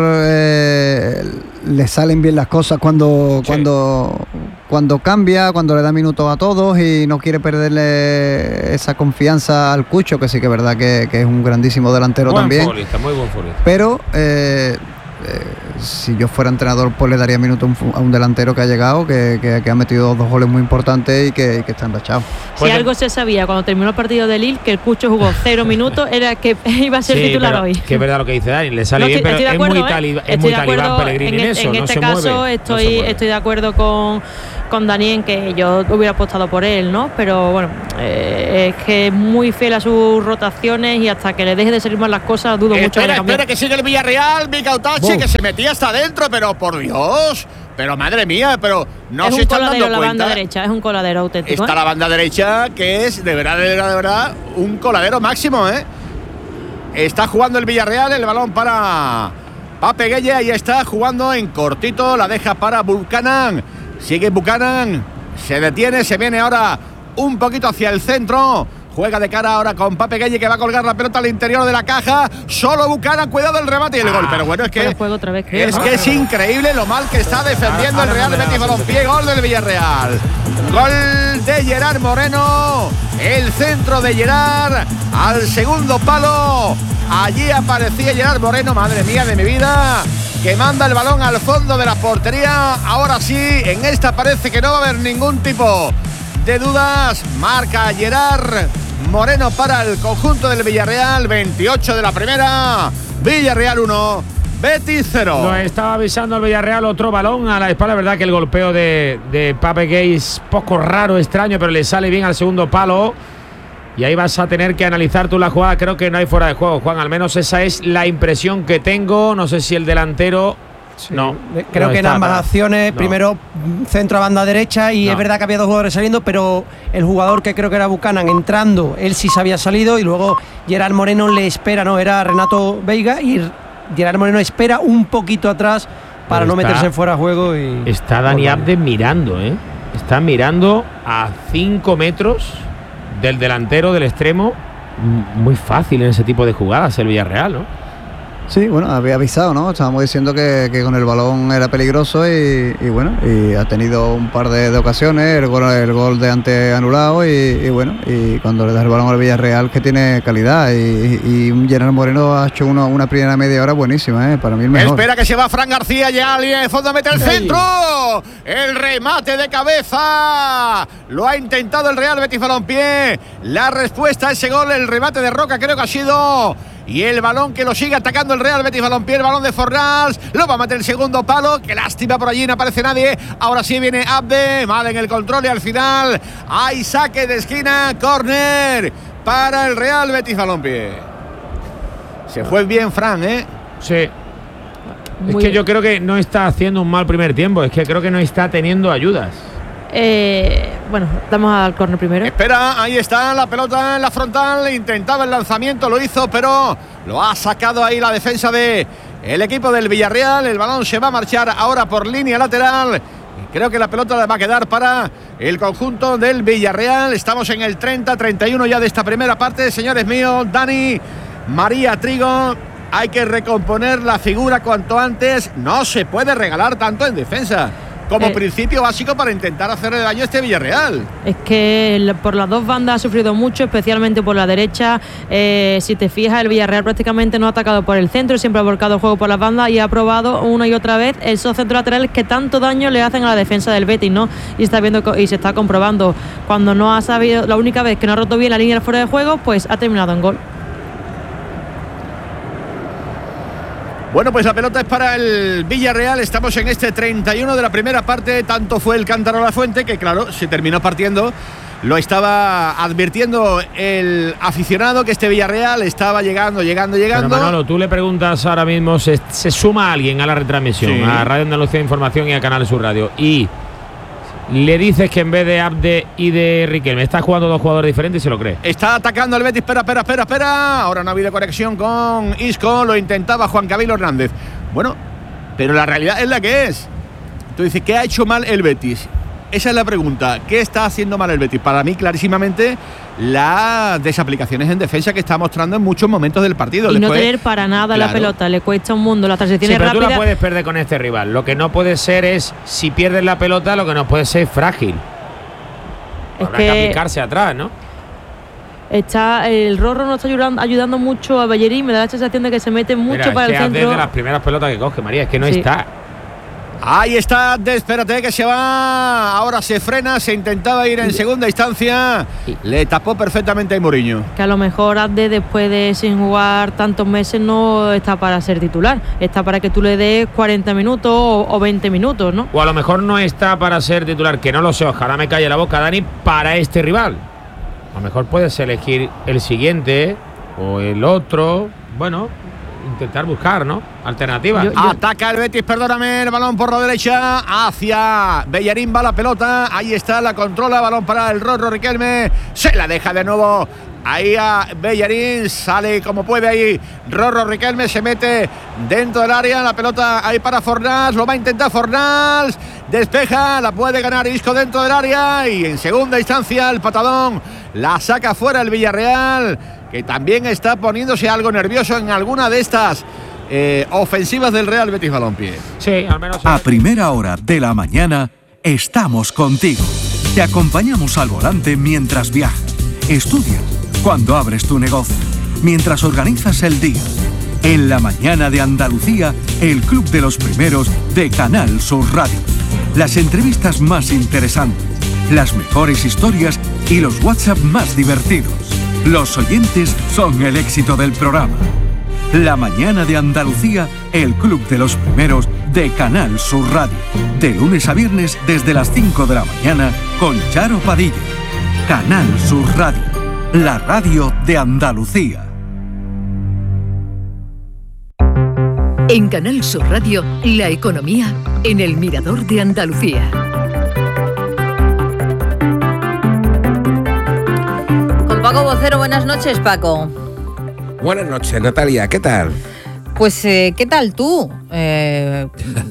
eh, le salen bien las cosas cuando, sí. cuando, cuando cambia, cuando le da minutos a todos y no quiere perderle esa confianza al Cucho, que sí que es verdad que, que es un grandísimo delantero buen también. Futbolista, muy buen futbolista. Pero eh, eh, si yo fuera entrenador, pues le daría minutos a un delantero que ha llegado, que, que, que ha metido dos goles muy importantes y que, y que está enrachado. Si pues algo se sabía cuando terminó el partido de Lille, que el Cucho jugó cero minutos, era que iba a ser sí, titular hoy. Que es verdad lo que dice Dani, le sale no, bien, estoy, pero estoy es, muy tali, ¿eh? es muy talibán Pellegrini en, en eso, en no este se caso mueve, estoy, no se mueve. estoy de acuerdo con, con Dani en que yo hubiera apostado por él, ¿no? Pero bueno, eh, es que es muy fiel a sus rotaciones y hasta que le deje de salir mal las cosas, dudo espera, mucho. Espera, espera, que sigue el Villarreal, Micautachi, que se metía hasta adentro, pero por Dios, pero madre mía, pero no es se están dando la cuenta. Banda derecha, es un coladero auténtico. Está ¿eh? la banda derecha, que es de verdad, de verdad, de verdad, un coladero máximo, ¿eh? Está jugando el Villarreal, el balón para Pape Gueye, ahí está jugando en cortito, la deja para Buchanan. Sigue Buchanan, se detiene, se viene ahora un poquito hacia el centro. Juega de cara ahora con Pape Gueye, que va a colgar la pelota al interior de la caja. Solo Buchanan, cuidado el remate y el ah, gol. Pero bueno, es que, otra vez, creo, es, ¿no? que es increíble lo mal que está defendiendo ahora, el Real Betis Balompié. Gol del Villarreal. Gol de Gerard Moreno. El centro de Gerard al segundo palo. Allí aparecía Gerard Moreno, madre mía de mi vida, que manda el balón al fondo de la portería. Ahora sí, en esta parece que no va a haber ningún tipo de dudas. Marca Gerard Moreno para el conjunto del Villarreal. veintiocho de la primera. Villarreal uno, Betis cero. Lo estaba avisando el Villarreal, otro balón a la espalda. Verdad que el golpeo de, de Pape Gueye es poco raro, extraño, pero le sale bien al segundo palo. Y ahí vas a tener que analizar tú la jugada. Creo que no hay fuera de juego, Juan. Al menos esa es la impresión que tengo. No sé si el delantero... Sí. No, creo no que en ambas atrás. acciones, no. Primero centro a banda derecha y no. Es verdad que había dos jugadores saliendo, pero el jugador que creo que era Buchanan entrando, él sí se había salido y luego Gerard Moreno le espera, no, era Renato Veiga y Gerard Moreno espera un poquito atrás para pero no está, meterse fuera de juego. Y está Dani Abde mirando, ¿eh? Está mirando a cinco metros del delantero, del extremo. Muy fácil en ese tipo de jugadas el Villarreal, ¿no? Sí, bueno, había avisado, ¿no? Estábamos diciendo que, que con el balón era peligroso y, y bueno, y ha tenido un par de, de ocasiones, el gol, el gol de antes anulado y, y bueno, y cuando le das el balón al Villarreal, que tiene calidad y, y Gerard Moreno ha hecho uno, una primera media hora buenísima, ¿eh? Para mí el mejor. Espera que se va Fran García ya, línea de fondo, mete el centro, el remate de cabeza, lo ha intentado el Real Betis Balompié, la respuesta a ese gol, el remate de Roca creo que ha sido... Y el balón que lo sigue atacando el Real Betis Balompié, el balón de Fornals, lo va a meter el segundo palo, qué lástima, por allí no aparece nadie. Ahora sí viene Abde, mal en el control y al final hay saque de esquina, córner para el Real Betis Balompié. Se fue bien Fran, ¿eh? Sí. Muy es que bien. Yo creo que no está haciendo un mal primer tiempo, es que creo que no está teniendo ayudas. Eh, bueno, damos al córner primero. Espera, ahí está la pelota en la frontal. Intentaba el lanzamiento, lo hizo, pero lo ha sacado ahí la defensa de el equipo del Villarreal. El balón se va a marchar ahora por línea lateral. Y creo que la pelota va a quedar para el conjunto del Villarreal. Estamos en el treinta treinta y uno ya de esta primera parte. Señores míos, Dani, María Trigo, hay que recomponer la figura cuanto antes. No se puede regalar tanto en defensa. Como eh, principio básico para intentar hacerle daño a este Villarreal. Es que por las dos bandas ha sufrido mucho, especialmente por la derecha. Eh, si te fijas, el Villarreal prácticamente no ha atacado por el centro, siempre ha volcado el juego por las bandas y ha probado una y otra vez esos centros laterales que tanto daño le hacen a la defensa del Betis, ¿no? Y está viendo y se está comprobando. Cuando no ha sabido, la única vez que no ha roto bien la línea fuera de juego, pues ha terminado en gol. Bueno, pues la pelota es para el Villarreal. Estamos en este treinta y uno de la primera parte. Tanto fue el cántaro a la fuente que, claro, se terminó partiendo. Lo estaba advirtiendo el aficionado que este Villarreal estaba llegando, llegando, llegando. Pero Manolo, tú le preguntas ahora mismo, se, se suma a alguien a la retransmisión, sí, a Radio Andalucía Información y a Canal Sur Radio, y le dices que en vez de Abde y de Riquelme está jugando dos jugadores diferentes y se lo cree. Está atacando el Betis, espera, espera, espera, espera. Ahora no ha habido conexión con Isco, lo intentaba Juan Camilo Hernández. Bueno, pero la realidad es la que es. Tú dices, ¿qué ha hecho mal el Betis? Esa es la pregunta. ¿Qué está haciendo mal el Betis? Para mí, clarísimamente, las desaplicaciones en defensa que está mostrando en muchos momentos del partido. Y Después, no tener para nada, claro, la pelota. Le cuesta un mundo. Las transiciones sí, pero rápidas. Tú la puedes perder con este rival. Lo que no puede ser es, si pierdes la pelota, lo que no puede ser frágil. Es Habrá que, que aplicarse atrás, ¿no? está el Rorro no está ayudando, ayudando mucho a Bellerín, me da la sensación de que se mete mucho Mira, para es que el centro. de las primeras pelotas que coge, María, es que no Sí. está. Ahí está, espérate que se va. Ahora se frena, se intentaba ir en segunda instancia. Le tapó perfectamente a Mourinho. Que a lo mejor Abde, después de sin jugar tantos meses, no está para ser titular. Está para que tú le des cuarenta minutos o, o veinte minutos, ¿no? O a lo mejor no está para ser titular, que no lo sé, ojalá me calle la boca, Dani, para este rival. A lo mejor puedes elegir el siguiente o el otro. Bueno, intentar buscar, ¿no? Alternativas. Yo, yo... Ataca el Betis, perdóname, el balón por la derecha hacia Bellerín, va la pelota, ahí está, la controla, balón para el Rorro Riquelme, se la deja de nuevo ahí a Bellerín, sale como puede ahí Rorro Riquelme, se mete dentro del área, la pelota ahí para Fornals, lo va a intentar Fornals, despeja, la puede ganar Isco dentro del área y en segunda instancia el patadón la saca fuera el Villarreal, que también está poniéndose algo nervioso en alguna de estas eh, ofensivas del Real Betis Balompié. Sí, al menos. A primera hora de la mañana estamos contigo. Te acompañamos al volante mientras viajas, estudias, cuando abres tu negocio, mientras organizas el día. En la mañana de Andalucía, el Club de los Primeros de Canal Sur Radio. Las entrevistas más interesantes, las mejores historias y los WhatsApp más divertidos. Los oyentes son el éxito del programa. La mañana de Andalucía, el Club de los Primeros de Canal Sur Radio. De lunes a viernes desde las cinco de la mañana con Charo Padilla. Canal Sur Radio, la radio de Andalucía. En Canal Sur Radio, la economía en el Mirador de Andalucía. Paco Vocero, buenas noches, Paco. Buenas noches, Natalia, ¿qué tal? Pues, eh, ¿qué tal tú? Eh...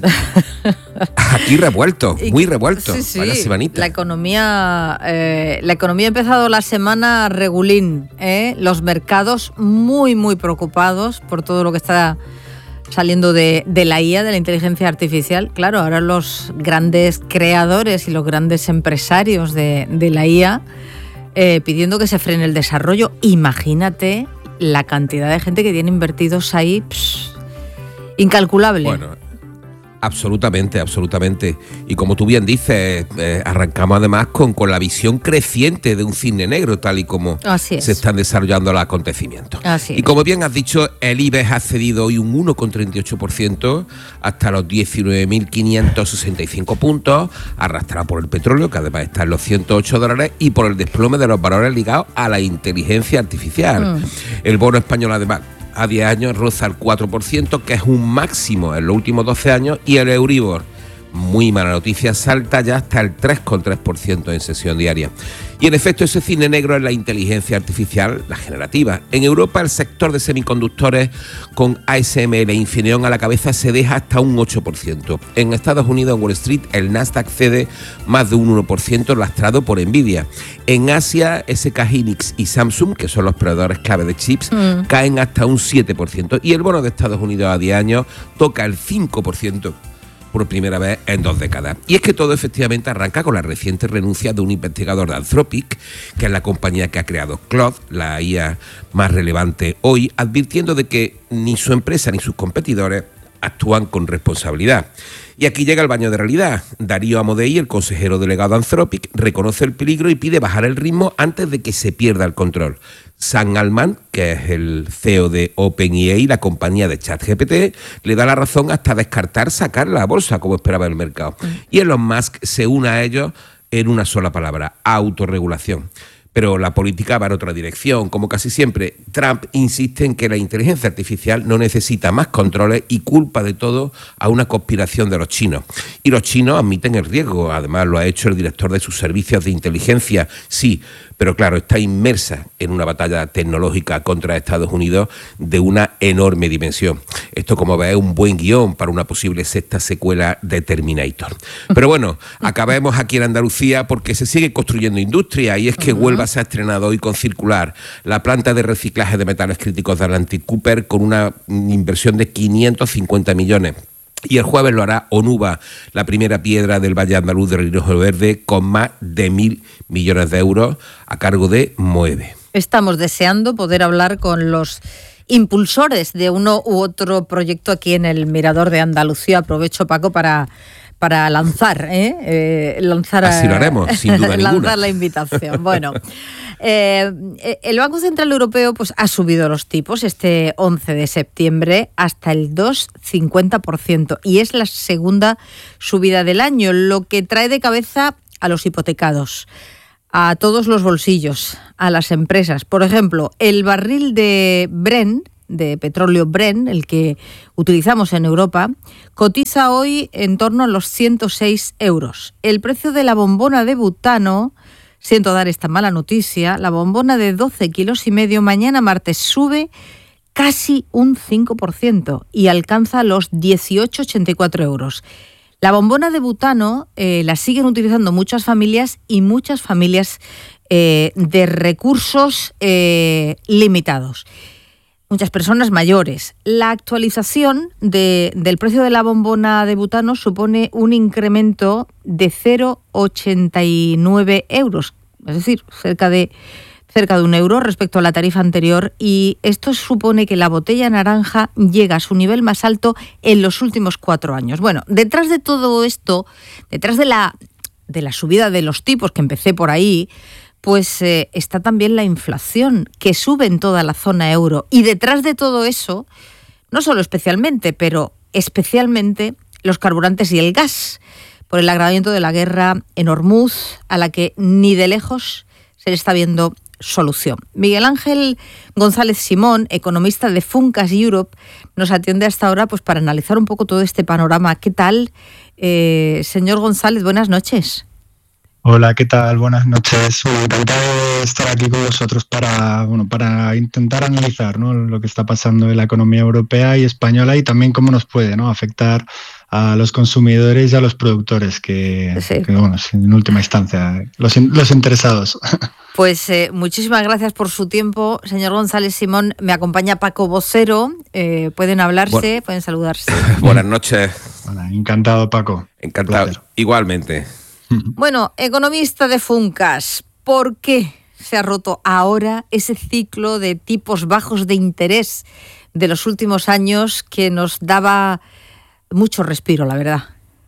Aquí revuelto, muy revuelto. Sí, sí. Vaya semanita. La economía, eh, la economía ha empezado la semana regulín, ¿eh? Los mercados muy, muy preocupados por todo lo que está saliendo de, de la I A, de la inteligencia artificial. Claro, ahora los grandes creadores y los grandes empresarios de, de la I A Eh, pidiendo que se frene el desarrollo. Imagínate la cantidad de gente que tiene invertidos ahí, pss, incalculable. Bueno, absolutamente, absolutamente. Y como tú bien dices, eh, arrancamos además con, con la visión creciente de un cisne negro, tal y como Así es. se están desarrollando los acontecimientos. Así y es. como bien has dicho, el IBEX ha cedido hoy un uno coma treinta y ocho por ciento hasta los diecinueve mil quinientos sesenta y cinco puntos, arrastrado por el petróleo, que además está en los ciento ocho dólares, y por el desplome de los valores ligados a la inteligencia artificial. Mm. El bono español, además, a diez años roza el cuatro por ciento, que es un máximo en los últimos doce años, y el Euribor, muy mala noticia, salta ya hasta el tres coma tres por ciento en sesión diaria. Y en efecto, ese cine negro es la inteligencia artificial, la generativa. En Europa, el sector de semiconductores, con A S M L e Infineon a la cabeza, se deja hasta un ocho por ciento. En Estados Unidos, en Wall Street, el Nasdaq cede más de un uno por ciento, lastrado por Nvidia. En Asia, S K Hynix y Samsung, que son los proveedores clave de chips, mm. caen hasta un siete por ciento. Y el bono de Estados Unidos a diez años toca el cinco por ciento. Por primera vez en dos décadas. Y es que todo efectivamente arranca con la reciente renuncia de un investigador de Anthropic, que es la compañía que ha creado Claude, la I A más relevante hoy, advirtiendo de que ni su empresa ni sus competidores actúan con responsabilidad. Y aquí llega el baño de realidad. Darío Amodei, el consejero delegado de Anthropic, reconoce el peligro y pide bajar el ritmo antes de que se pierda el control. Sam Altman, que es el C E O de OpenAI, la compañía de ChatGPT, le da la razón hasta descartar sacarla a la bolsa, como esperaba el mercado. Y Elon Musk se une a ellos en una sola palabra: autorregulación. Pero la política va en otra dirección. Como casi siempre, Trump insiste en que la inteligencia artificial no necesita más controles y culpa de todo a una conspiración de los chinos. Y los chinos admiten el riesgo. Además, lo ha hecho el director de sus servicios de inteligencia. Sí, pero claro, está inmersa en una batalla tecnológica contra Estados Unidos de una enorme dimensión. Esto, como ves, es un buen guión para una posible sexta secuela de Terminator. Pero bueno, acabemos aquí en Andalucía porque se sigue construyendo industria, y es que Huelva se ha estrenado hoy con Circular, la planta de reciclaje de metales críticos de Atlantic Cooper, con una inversión de quinientos cincuenta millones. Y el jueves lo hará Onuba, la primera piedra del Valle Andaluz de Río Verde, con más de mil millones de euros a cargo de Moeve. Estamos deseando poder hablar con los impulsores de uno u otro proyecto aquí en el Mirador de Andalucía. Aprovecho, Paco, para, para lanzar, ¿eh? Eh, lanzar Así lo haremos, sin duda ninguna. Lanzar la invitación. Bueno, eh, el Banco Central Europeo pues, ha subido los tipos este once de septiembre hasta el dos coma cincuenta por ciento y es la segunda subida del año, lo que trae de cabeza a los hipotecados, a todos los bolsillos, a las empresas. Por ejemplo, el barril de Brent, de petróleo Brent, el que utilizamos en Europa, cotiza hoy en torno a los ciento seis euros. El precio de la bombona de butano, siento dar esta mala noticia, la bombona de doce kilos y medio mañana martes sube casi un cinco por ciento y alcanza los dieciocho coma ochenta y cuatro euros. La bombona de butano eh, la siguen utilizando muchas familias y muchas familias eh, de recursos eh, limitados. Muchas personas mayores. La actualización de, del precio de la bombona de butano supone un incremento de cero coma ochenta y nueve euros, es decir, cerca de, cerca de un euro respecto a la tarifa anterior, y esto supone que la botella naranja llega a su nivel más alto en los últimos cuatro años. Bueno, detrás de todo esto, detrás de la, de la subida de los tipos, que empecé por ahí, pues eh, está también la inflación, que sube en toda la zona euro. Y detrás de todo eso, no solo especialmente, pero especialmente los carburantes y el gas, por el agravamiento de la guerra en Hormuz, a la que ni de lejos se le está viendo solución. Miguel Ángel González Simón, economista de Funcas Europe, nos atiende hasta ahora pues, para analizar un poco todo este panorama. ¿Qué tal, eh, señor González? Buenas noches. Hola, ¿qué tal? Buenas noches. Bueno, encantado de estar aquí con vosotros para, bueno, para intentar analizar, ¿no?, lo que está pasando en la economía europea y española y también cómo nos puede, ¿no?, afectar a los consumidores y a los productores, que, sí. que bueno, en última instancia, los, los interesados. Pues eh, muchísimas gracias por su tiempo, señor González Simón. Me acompaña Paco Vocero. Eh, pueden hablarse, bueno, pueden saludarse. Buenas noches. Hola, encantado, Paco. Encantado. Placer. Igualmente. Bueno, economista de Funcas, ¿por qué se ha roto ahora ese ciclo de tipos bajos de interés de los últimos años que nos daba mucho respiro, la verdad?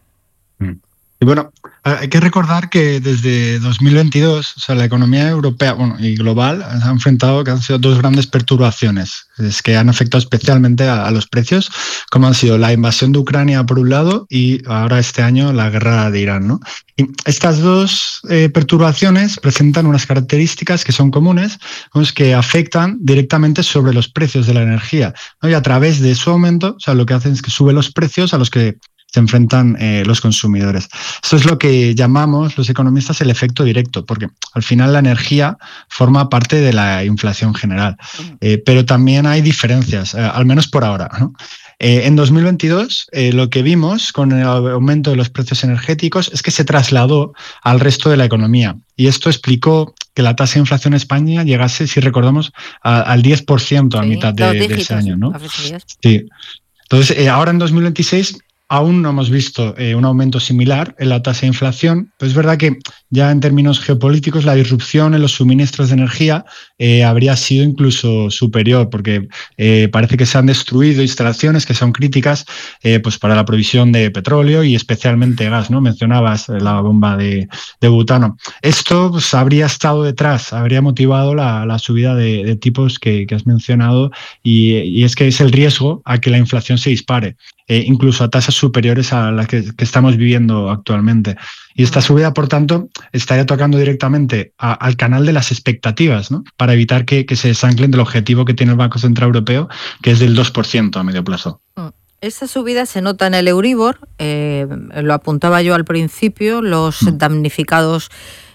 Y bueno, hay que recordar que desde dos mil veintidós, o sea, la economía europea, bueno, y global se ha enfrentado que han sido dos grandes perturbaciones es que han afectado especialmente a, a los precios, como han sido la invasión de Ucrania por un lado y ahora este año la guerra de Irán, ¿no? Y estas dos eh, perturbaciones presentan unas características que son comunes, pues, que afectan directamente sobre los precios de la energía, ¿no? Y a través de su aumento, o sea, lo que hacen es que sube los precios a los que se enfrentan eh, los consumidores. Esto es lo que llamamos los economistas el efecto directo, porque al final la energía forma parte de la inflación general, eh, pero también hay diferencias, eh, al menos por ahora, ¿no? Eh, en dos mil veintidós eh, lo que vimos con el aumento de los precios energéticos es que se trasladó al resto de la economía y esto explicó que la tasa de inflación en España llegase, si recordamos, a, al diez por ciento a sí, mitad de, de ese año, ¿no? Sí. Entonces, eh, ahora en dos mil veintiséis aún no hemos visto eh, un aumento similar en la tasa de inflación, pero es verdad que ya en términos geopolíticos la disrupción en los suministros de energía eh, habría sido incluso superior, porque eh, parece que se han destruido instalaciones que son críticas eh, pues para la provisión de petróleo y especialmente gas, ¿no? Mencionabas la bomba de, de butano. Esto pues, habría estado detrás, habría motivado la, la subida de, de tipos que, que has mencionado y, y es que es el riesgo a que la inflación se dispare. Eh, incluso a tasas superiores a las que, que estamos viviendo actualmente. Y esta subida, por tanto, estaría tocando directamente a, al canal de las expectativas, ¿no? Para evitar que, que se desanclen del objetivo que tiene el Banco Central Europeo, que es del dos por ciento a medio plazo. Esta subida se nota en el Euribor, eh, lo apuntaba yo al principio, los mm. damnificados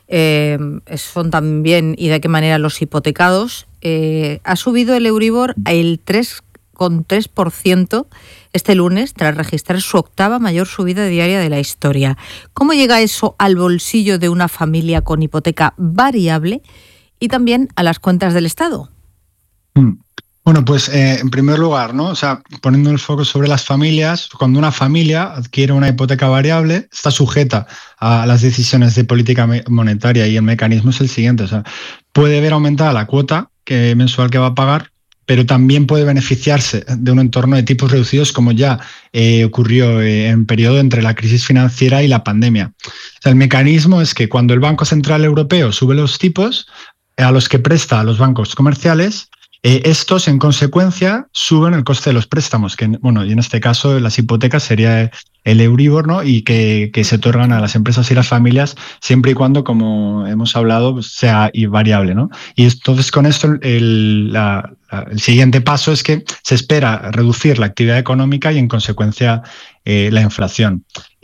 eh, son también, y de qué manera, los hipotecados. Eh, ha subido el Euribor el tres coma tres por ciento este lunes, tras registrar su octava mayor subida diaria de la historia. ¿Cómo llega eso al bolsillo de una familia con hipoteca variable y también a las cuentas del Estado? Mm. Bueno, pues eh, en primer lugar, ¿no? O sea, poniendo el foco sobre las familias, cuando una familia adquiere una hipoteca variable, está sujeta a las decisiones de política monetaria y el mecanismo es el siguiente. O sea, puede ver aumentada la cuota que, mensual que va a pagar, pero también puede beneficiarse de un entorno de tipos reducidos como ya eh, ocurrió eh, en periodo entre la crisis financiera y la pandemia. O sea, el mecanismo es que cuando el Banco Central Europeo sube los tipos a los que presta a los bancos comerciales, Eh, estos, en consecuencia, suben el coste de los préstamos, que, bueno, y en este caso las hipotecas sería el Euribor, ¿no? Y que, que se otorgan a las empresas y las familias siempre y cuando, como hemos hablado, pues, sea variable, ¿no? Y entonces con esto el, la, la, el siguiente paso es que se espera reducir la actividad económica y, en consecuencia, eh, la inflación.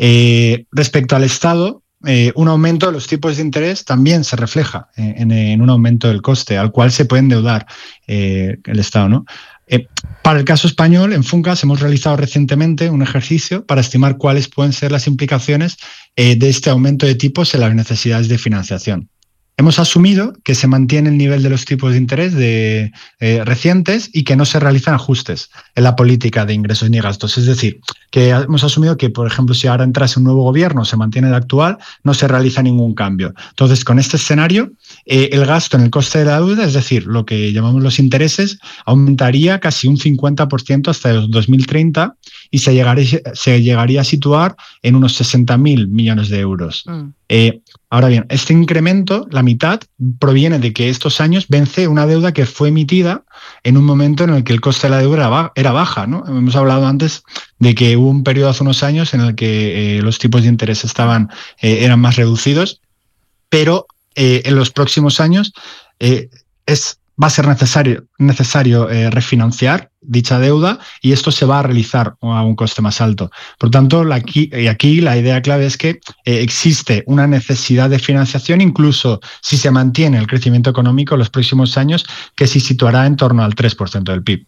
Eh, respecto al Estado, Eh, un aumento de los tipos de interés también se refleja en, en un aumento del coste al cual se puede endeudar eh, el Estado, ¿no? Eh, para el caso español, en Funcas hemos realizado recientemente un ejercicio para estimar cuáles pueden ser las implicaciones eh, de este aumento de tipos en las necesidades de financiación. Hemos asumido que se mantiene el nivel de los tipos de interés de, eh, recientes y que no se realizan ajustes en la política de ingresos ni gastos. Es decir, que hemos asumido que, por ejemplo, si ahora entrase un nuevo gobierno, se mantiene el actual, no se realiza ningún cambio. Entonces, con este escenario, eh, el gasto en el coste de la deuda, es decir, lo que llamamos los intereses, aumentaría casi un cincuenta por ciento hasta el dos mil treinta y se llegaría, se llegaría a situar en unos sesenta mil millones de euros. Mm. Eh, ahora bien, este incremento, la mitad, proviene de que estos años vence una deuda que fue emitida en un momento en el que el coste de la deuda era baja, ¿no? Hemos hablado antes de que hubo un periodo hace unos años en el que eh, los tipos de interés estaban, eh, eran más reducidos, pero eh, en los próximos años eh, es, va a ser necesario, necesario eh, refinanciar dicha deuda y esto se va a realizar a un coste más alto. Por tanto, la, aquí, y aquí la idea clave es que eh, existe una necesidad de financiación, incluso si se mantiene el crecimiento económico en los próximos años, que se situará en torno al tres por ciento del P I B.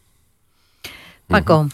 Paco.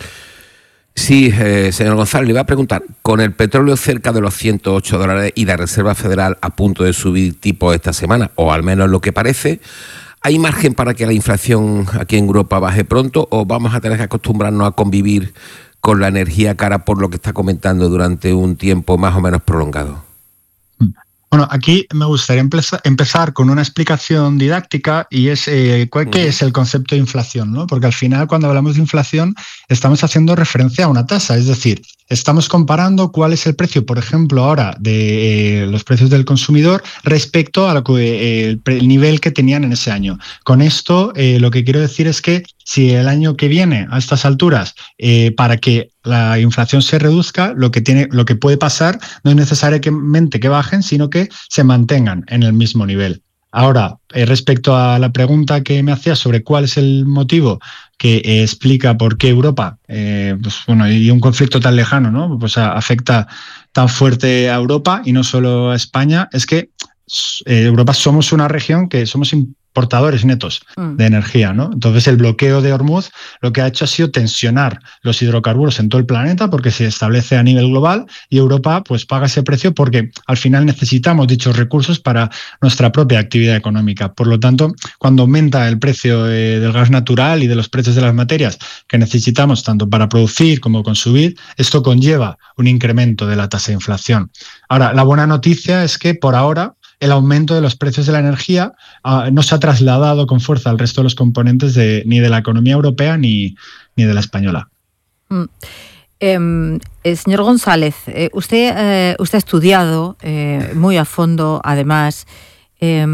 Sí, eh, señor González, le iba a preguntar, con el petróleo cerca de los ciento ocho dólares y la Reserva Federal a punto de subir tipos esta semana, o al menos lo que parece, ¿hay margen para que la inflación aquí en Europa baje pronto o vamos a tener que acostumbrarnos a convivir con la energía cara por lo que está comentando durante un tiempo más o menos prolongado? Bueno, aquí me gustaría empezar con una explicación didáctica y es eh, ¿qué es el concepto de inflación? ¿No? Porque al final, cuando hablamos de inflación, estamos haciendo referencia a una tasa, es decir, estamos comparando cuál es el precio, por ejemplo, ahora de eh, los precios del consumidor respecto a lo que, eh, el, el nivel que tenían en ese año. Con esto, eh, lo que quiero decir es que si el año que viene, a estas alturas, eh, para que la inflación se reduzca, lo que, tiene, lo que puede pasar no es necesariamente que bajen, sino que se mantengan en el mismo nivel. Ahora, eh, respecto a la pregunta que me hacía sobre cuál es el motivo que eh, explica por qué Europa, eh, pues, bueno, y un conflicto tan lejano, ¿no? Pues a, afecta tan fuerte a Europa y no solo a España, es que eh, Europa somos una región que somos importadores netos de energía, ¿no? Entonces el bloqueo de Hormuz lo que ha hecho ha sido tensionar los hidrocarburos en todo el planeta porque se establece a nivel global y Europa pues paga ese precio porque al final necesitamos dichos recursos para nuestra propia actividad económica. Por lo tanto, cuando aumenta el precio eh, del gas natural y de los precios de las materias que necesitamos tanto para producir como consumir, esto conlleva un incremento de la tasa de inflación. Ahora, la buena noticia es que por ahora el aumento de los precios de la energía uh, no se ha trasladado con fuerza al resto de los componentes de, ni de la economía europea ni, ni de la española. Mm. Eh, eh, señor González, eh, usted, eh, usted ha estudiado eh, muy a fondo, además, eh,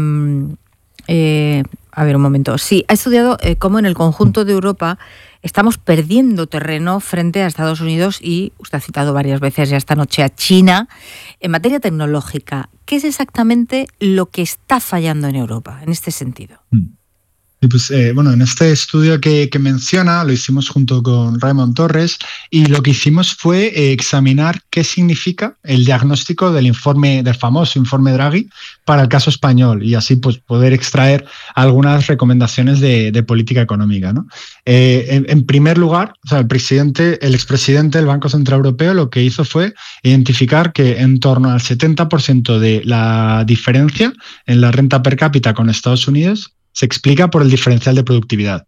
eh, a ver un momento, sí, ha estudiado eh, cómo en el conjunto de Europa estamos perdiendo terreno frente a Estados Unidos y usted ha citado varias veces ya esta noche a China en materia tecnológica. ¿Qué es exactamente lo que está fallando en Europa en este sentido? Y pues, eh, bueno, en este estudio que, que menciona lo hicimos junto con Raymond Torres y lo que hicimos fue eh, examinar qué significa el diagnóstico del informe, del famoso informe Draghi para el caso español y así pues poder extraer algunas recomendaciones de, de política económica, ¿no? Eh, en, en primer lugar, o sea, el presidente, el expresidente del Banco Central Europeo lo que hizo fue identificar que en torno al setenta por ciento de la diferencia en la renta per cápita con Estados Unidos se explica por el diferencial de productividad.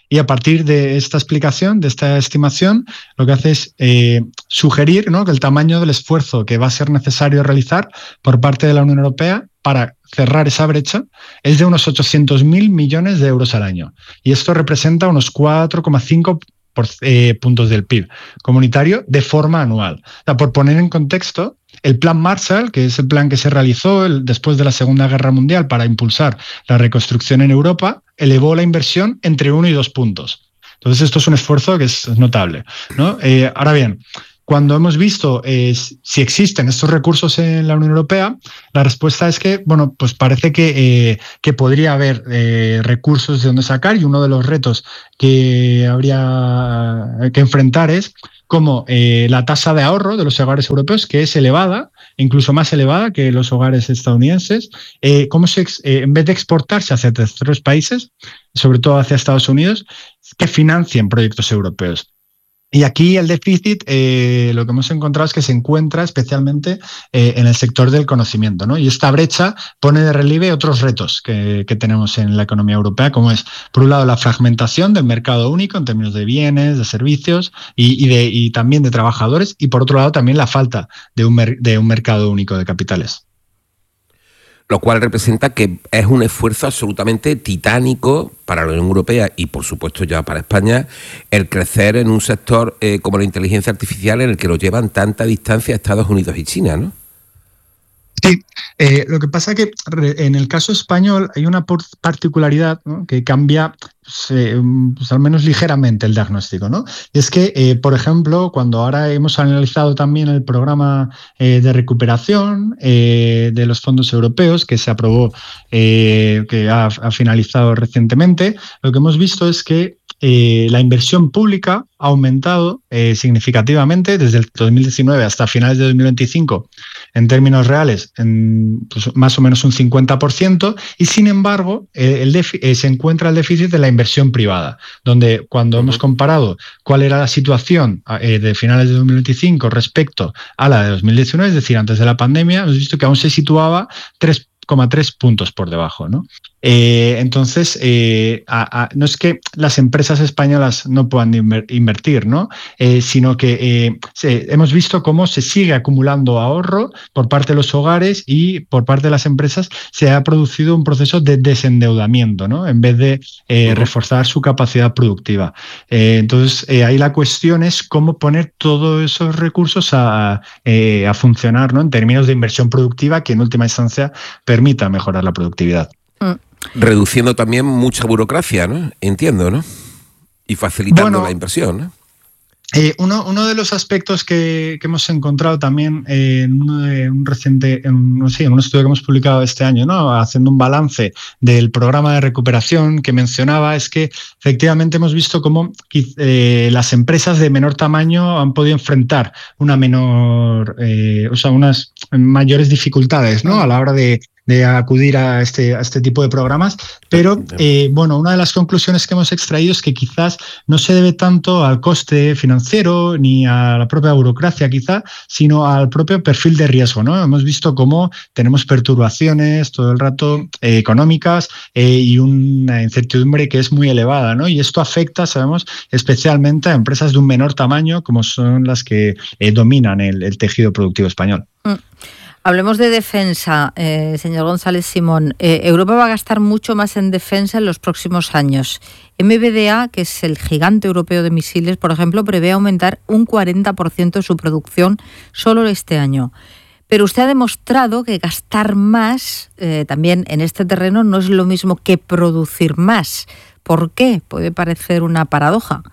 Y a partir de esta explicación, de esta estimación, lo que hace es eh, sugerir, ¿no?, que el tamaño del esfuerzo que va a ser necesario realizar por parte de la Unión Europea para cerrar esa brecha es de unos ochocientos mil millones de euros al año. Y esto representa unos cuatro coma cinco por, eh, puntos del P I B comunitario de forma anual. O sea, por poner en contexto, el Plan Marshall, que es el plan que se realizó el, después de la Segunda Guerra Mundial para impulsar la reconstrucción en Europa, elevó la inversión entre uno y dos puntos. Entonces, esto es un esfuerzo que es notable, ¿no? Eh, ahora bien, cuando hemos visto eh, si existen estos recursos en la Unión Europea, la respuesta es que, bueno, pues parece que, eh, que podría haber eh, recursos de donde sacar, y uno de los retos que habría que enfrentar es como eh, la tasa de ahorro de los hogares europeos, que es elevada, incluso más elevada que los hogares estadounidenses, eh, cómo se, eh, en vez de exportarse hacia terceros países, sobre todo hacia Estados Unidos, que financien proyectos europeos. Y aquí el déficit, eh, lo que hemos encontrado es que se encuentra especialmente eh, en el sector del conocimiento, ¿no? Y esta brecha pone de relieve otros retos que, que tenemos en la economía europea, como es, por un lado, la fragmentación del mercado único en términos de bienes, de servicios y, y, de, y también de trabajadores, y por otro lado también la falta de un, mer- de un mercado único de capitales. Lo cual representa que es un esfuerzo absolutamente titánico para la Unión Europea y, por supuesto, ya para España, el crecer en un sector eh, como la inteligencia artificial, en el que lo llevan tanta distancia Estados Unidos y China, ¿no? Sí, eh, lo que pasa es que en el caso español hay una particularidad, ¿no?, que cambia pues, eh, pues al menos ligeramente el diagnóstico, ¿no? Y es que, eh, por ejemplo, cuando ahora hemos analizado también el programa eh, de recuperación eh, de los fondos europeos que se aprobó, eh, que ha, ha finalizado recientemente, lo que hemos visto es que Eh, la inversión pública ha aumentado eh, significativamente desde el dos mil diecinueve hasta finales de dos mil veinticinco, en términos reales, en pues, más o menos un cincuenta por ciento, y sin embargo eh, el defi- eh, se encuentra el déficit de la inversión privada, donde cuando uh-huh. hemos comparado cuál era la situación eh, de finales de dos mil veinticinco respecto a la de dos mil diecinueve, es decir, antes de la pandemia, hemos visto que aún se situaba tres coma tres puntos por debajo, ¿no? Eh, entonces, eh, a, a, no es que las empresas españolas no puedan inver- invertir, ¿no? Eh, sino que eh, se, hemos visto cómo se sigue acumulando ahorro por parte de los hogares y por parte de las empresas se ha producido un proceso de desendeudamiento, ¿no?, en vez de eh, uh-huh. reforzar su capacidad productiva. Eh, entonces, eh, ahí la cuestión es cómo poner todos esos recursos a, eh, a funcionar, ¿no?, en términos de inversión productiva, que en última instancia permita mejorar la productividad. Mm. Reduciendo también mucha burocracia, ¿no? Entiendo, ¿no? Y facilitando bueno, la inversión, ¿no? Eh, uno, uno de los aspectos que, que hemos encontrado también eh, en, uno de, un reciente, en, no sé, en un estudio que hemos publicado este año, ¿no?, haciendo un balance del programa de recuperación que mencionaba, es que efectivamente hemos visto cómo eh, las empresas de menor tamaño han podido enfrentar una menor, eh, o sea, unas mayores dificultades, ¿no?, a la hora de de acudir a este, a este tipo de programas, pero eh, bueno, una de las conclusiones que hemos extraído es que quizás no se debe tanto al coste financiero ni a la propia burocracia quizá, sino al propio perfil de riesgo, ¿no? Hemos visto cómo tenemos perturbaciones todo el rato eh, económicas eh, y una incertidumbre que es muy elevada, ¿no? Y esto afecta, sabemos, especialmente a empresas de un menor tamaño, como son las que eh, dominan el, el tejido productivo español. Mm. Hablemos de defensa, eh, señor González Simón. Eh, Europa va a gastar mucho más en defensa en los próximos años. M B D A, que es el gigante europeo de misiles, por ejemplo, prevé aumentar un cuarenta por ciento de su producción solo este año. Pero usted ha demostrado que gastar más eh, también en este terreno no es lo mismo que producir más. ¿Por qué? Puede parecer una paradoja.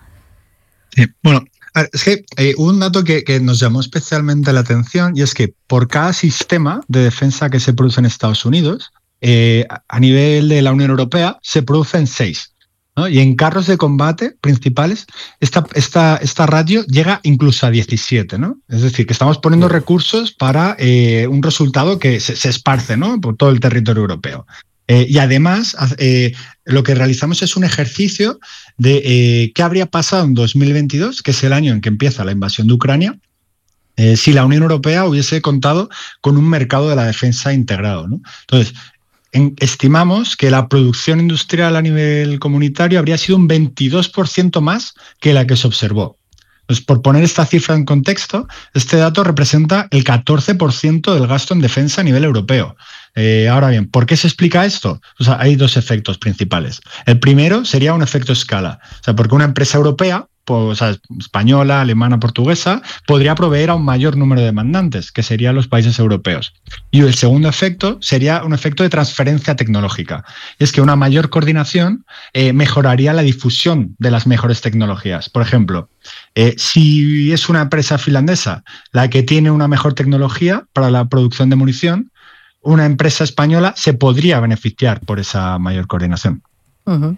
Sí, bueno, es que eh, hubo un dato que, que nos llamó especialmente la atención, y es que por cada sistema de defensa que se produce en Estados Unidos, eh, a nivel de la Unión Europea se producen seis, ¿no? Y en carros de combate principales esta, esta, esta ratio llega incluso a diecisiete, ¿no? Es decir, que estamos poniendo recursos para eh, un resultado que se, se esparce, ¿no?, por todo el territorio europeo. Eh, y además, eh, lo que realizamos es un ejercicio de eh, qué habría pasado en dos mil veintidós, que es el año en que empieza la invasión de Ucrania, eh, si la Unión Europea hubiese contado con un mercado de la defensa integrado, ¿no? Entonces, en, estimamos que la producción industrial a nivel comunitario habría sido un veintidós por ciento más que la que se observó. Pues por poner esta cifra en contexto, este dato representa el catorce por ciento del gasto en defensa a nivel europeo. Eh, ahora bien, ¿por qué se explica esto? O sea, hay dos efectos principales. El primero sería un efecto escala. O sea, porque una empresa europea, pues, o sea, española, alemana, portuguesa, podría proveer a un mayor número de demandantes, que serían los países europeos. Y el segundo efecto sería un efecto de transferencia tecnológica. Es que una mayor coordinación eh, mejoraría la difusión de las mejores tecnologías. Por ejemplo, eh, si es una empresa finlandesa la que tiene una mejor tecnología para la producción de munición, una empresa española se podría beneficiar por esa mayor coordinación. Uh-huh.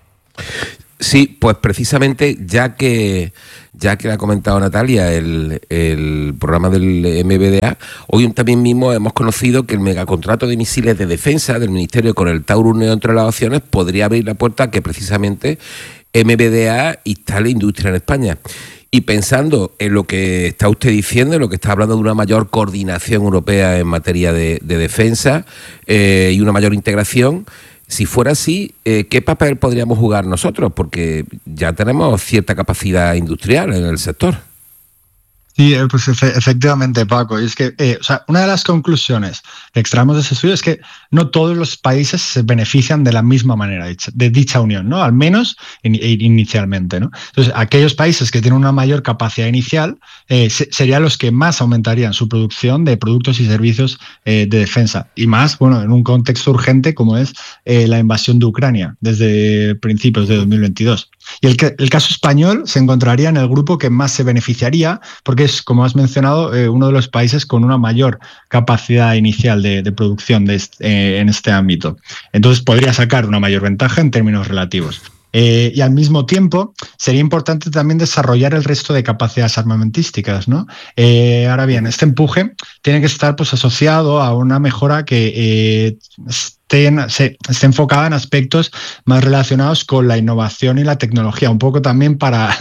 Sí, pues precisamente ya que ya que ha comentado Natalia el, el programa del M B D A, hoy también mismo hemos conocido que el megacontrato de misiles de defensa del Ministerio con el Taurus Neontrelaciones podría abrir la puerta a que precisamente M B D A instale industria en España. Y pensando en lo que está usted diciendo, en lo que está hablando de una mayor coordinación europea en materia de, de defensa eh, y una mayor integración, si fuera así, eh, ¿qué papel podríamos jugar nosotros? Porque ya tenemos cierta capacidad industrial en el sector. Sí, pues efe- efectivamente, Paco. Y es que, eh, o sea, una de las conclusiones que extraemos de ese estudio es que no todos los países se benefician de la misma manera de dicha unión, ¿no? Al menos in- inicialmente, ¿no? Entonces, aquellos países que tienen una mayor capacidad inicial eh, se- serían los que más aumentarían su producción de productos y servicios eh, de defensa. Y más, bueno, en un contexto urgente como es eh, la invasión de Ucrania desde principios de dos mil veintidós. Y el, que, el caso español se encontraría en el grupo que más se beneficiaría porque es, como has mencionado, eh, uno de los países con una mayor capacidad inicial de, de producción de este, eh, en este ámbito. Entonces podría sacar una mayor ventaja en términos relativos. Eh, y al mismo tiempo sería importante también desarrollar el resto de capacidades armamentísticas, ¿no? Eh, ahora bien, este empuje tiene que estar pues, asociado a una mejora que eh, esté, en, se, esté enfocada en aspectos más relacionados con la innovación y la tecnología, un poco también para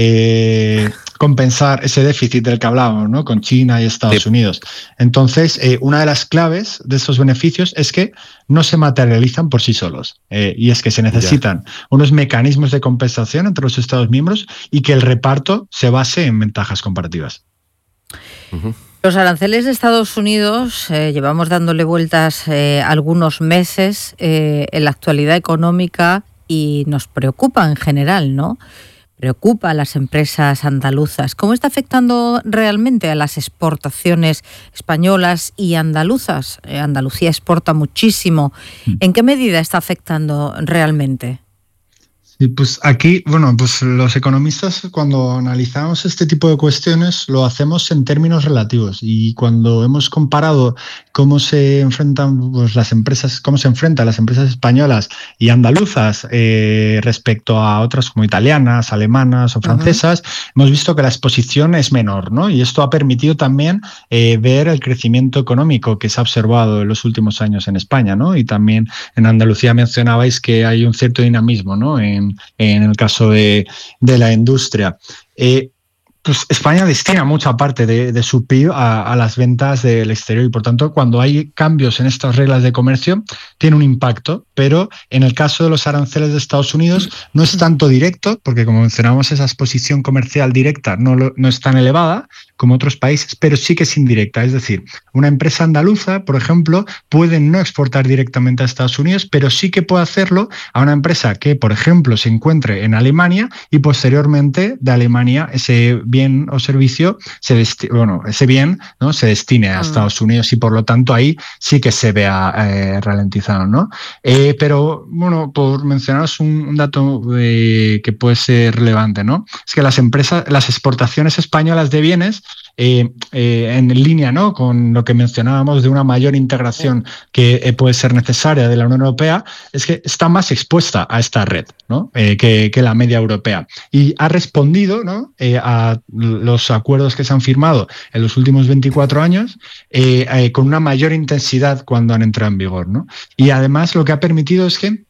eh, compensar ese déficit del que hablábamos, ¿no? Con China y Estados sí. Unidos. Entonces, eh, una de las claves de estos beneficios es que no se materializan por sí solos, eh, y es que se necesitan ya. unos mecanismos de compensación entre los Estados miembros y que el reparto se base en ventajas comparativas. Uh-huh. Los aranceles de Estados Unidos, eh, llevamos dándole vueltas eh, algunos meses eh, en la actualidad económica y nos preocupa en general, ¿no? Preocupa a las empresas andaluzas. ¿Cómo está afectando realmente a las exportaciones españolas y andaluzas? Eh, Andalucía exporta muchísimo. ¿En qué medida está afectando realmente? Y pues aquí, bueno, pues los economistas cuando analizamos este tipo de cuestiones lo hacemos en términos relativos y cuando hemos comparado cómo se enfrentan pues, las empresas, cómo se enfrentan las empresas españolas y andaluzas eh, respecto a otras como italianas, alemanas o francesas, uh-huh. hemos visto que la exposición es menor, ¿no? Y esto ha permitido también eh, ver el crecimiento económico que se ha observado en los últimos años en España, ¿no? Y también en Andalucía mencionabais que hay un cierto dinamismo, ¿no? En en el caso de, de la industria. Eh, pues España destina mucha parte de, de su P I B a, a las ventas del exterior y, por tanto, cuando hay cambios en estas reglas de comercio, tiene un impacto, pero en el caso de los aranceles de Estados Unidos no es tanto directo, porque, como mencionamos, esa exposición comercial directa no, lo, no es tan elevada como otros países, pero sí que es indirecta. Es decir, una empresa andaluza, por ejemplo, puede no exportar directamente a Estados Unidos, pero sí que puede hacerlo a una empresa que, por ejemplo, se encuentre en Alemania y posteriormente de Alemania ese bien o servicio, se desti- bueno, ese bien ¿no? se destine a Estados Unidos y, por lo tanto, ahí sí que se vea eh, ralentizado, ¿no? Eh, pero, bueno, por mencionaros un, un dato eh, que puede ser relevante, ¿no? Es que las empresas, las exportaciones españolas de bienes Eh, eh, en línea ¿no? con lo que mencionábamos de una mayor integración que eh, puede ser necesaria de la Unión Europea, es que está más expuesta a esta red ¿no? eh, que, que la media europea y ha respondido ¿no? eh, a los acuerdos que se han firmado en los últimos veinticuatro años eh, eh, con una mayor intensidad cuando han entrado en vigor, ¿no? Y además lo que ha permitido es que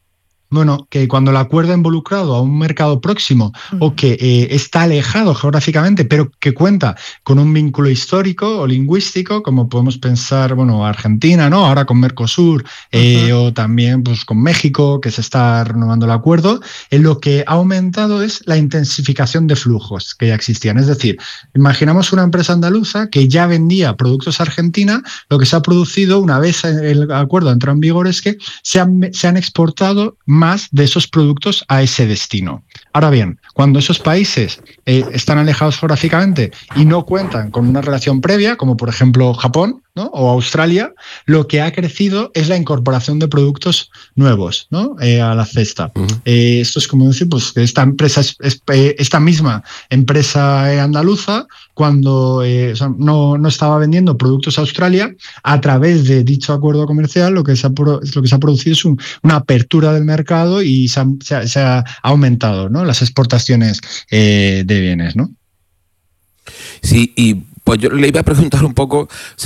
Bueno, que cuando el acuerdo ha involucrado a un mercado próximo uh-huh. o que eh, está alejado geográficamente, pero que cuenta con un vínculo histórico o lingüístico, como podemos pensar, bueno, Argentina, ¿no? Ahora con Mercosur, eh, uh-huh. o también pues con México, que se está renovando el acuerdo, en lo que ha aumentado es la intensificación de flujos que ya existían. Es decir, imaginamos una empresa andaluza que ya vendía productos a Argentina, lo que se ha producido una vez el acuerdo entró en vigor es que se han, se han exportado más de esos productos a ese destino. Ahora bien, cuando esos países eh, están alejados geográficamente y no cuentan con una relación previa, como por ejemplo Japón, ¿no? O Australia, lo que ha crecido es la incorporación de productos nuevos, ¿no? eh, a la cesta. Uh-huh. Eh, esto es como decir, pues esta empresa, es, es, eh, esta misma empresa eh, andaluza, cuando eh, o sea, no, no estaba vendiendo productos a Australia, a través de dicho acuerdo comercial, lo que se ha, lo que se ha producido es un, una apertura del mercado y se ha, se ha, se ha aumentado, ¿no? Las exportaciones eh, de bienes, ¿no? Sí, y pues yo le iba a preguntar un poco.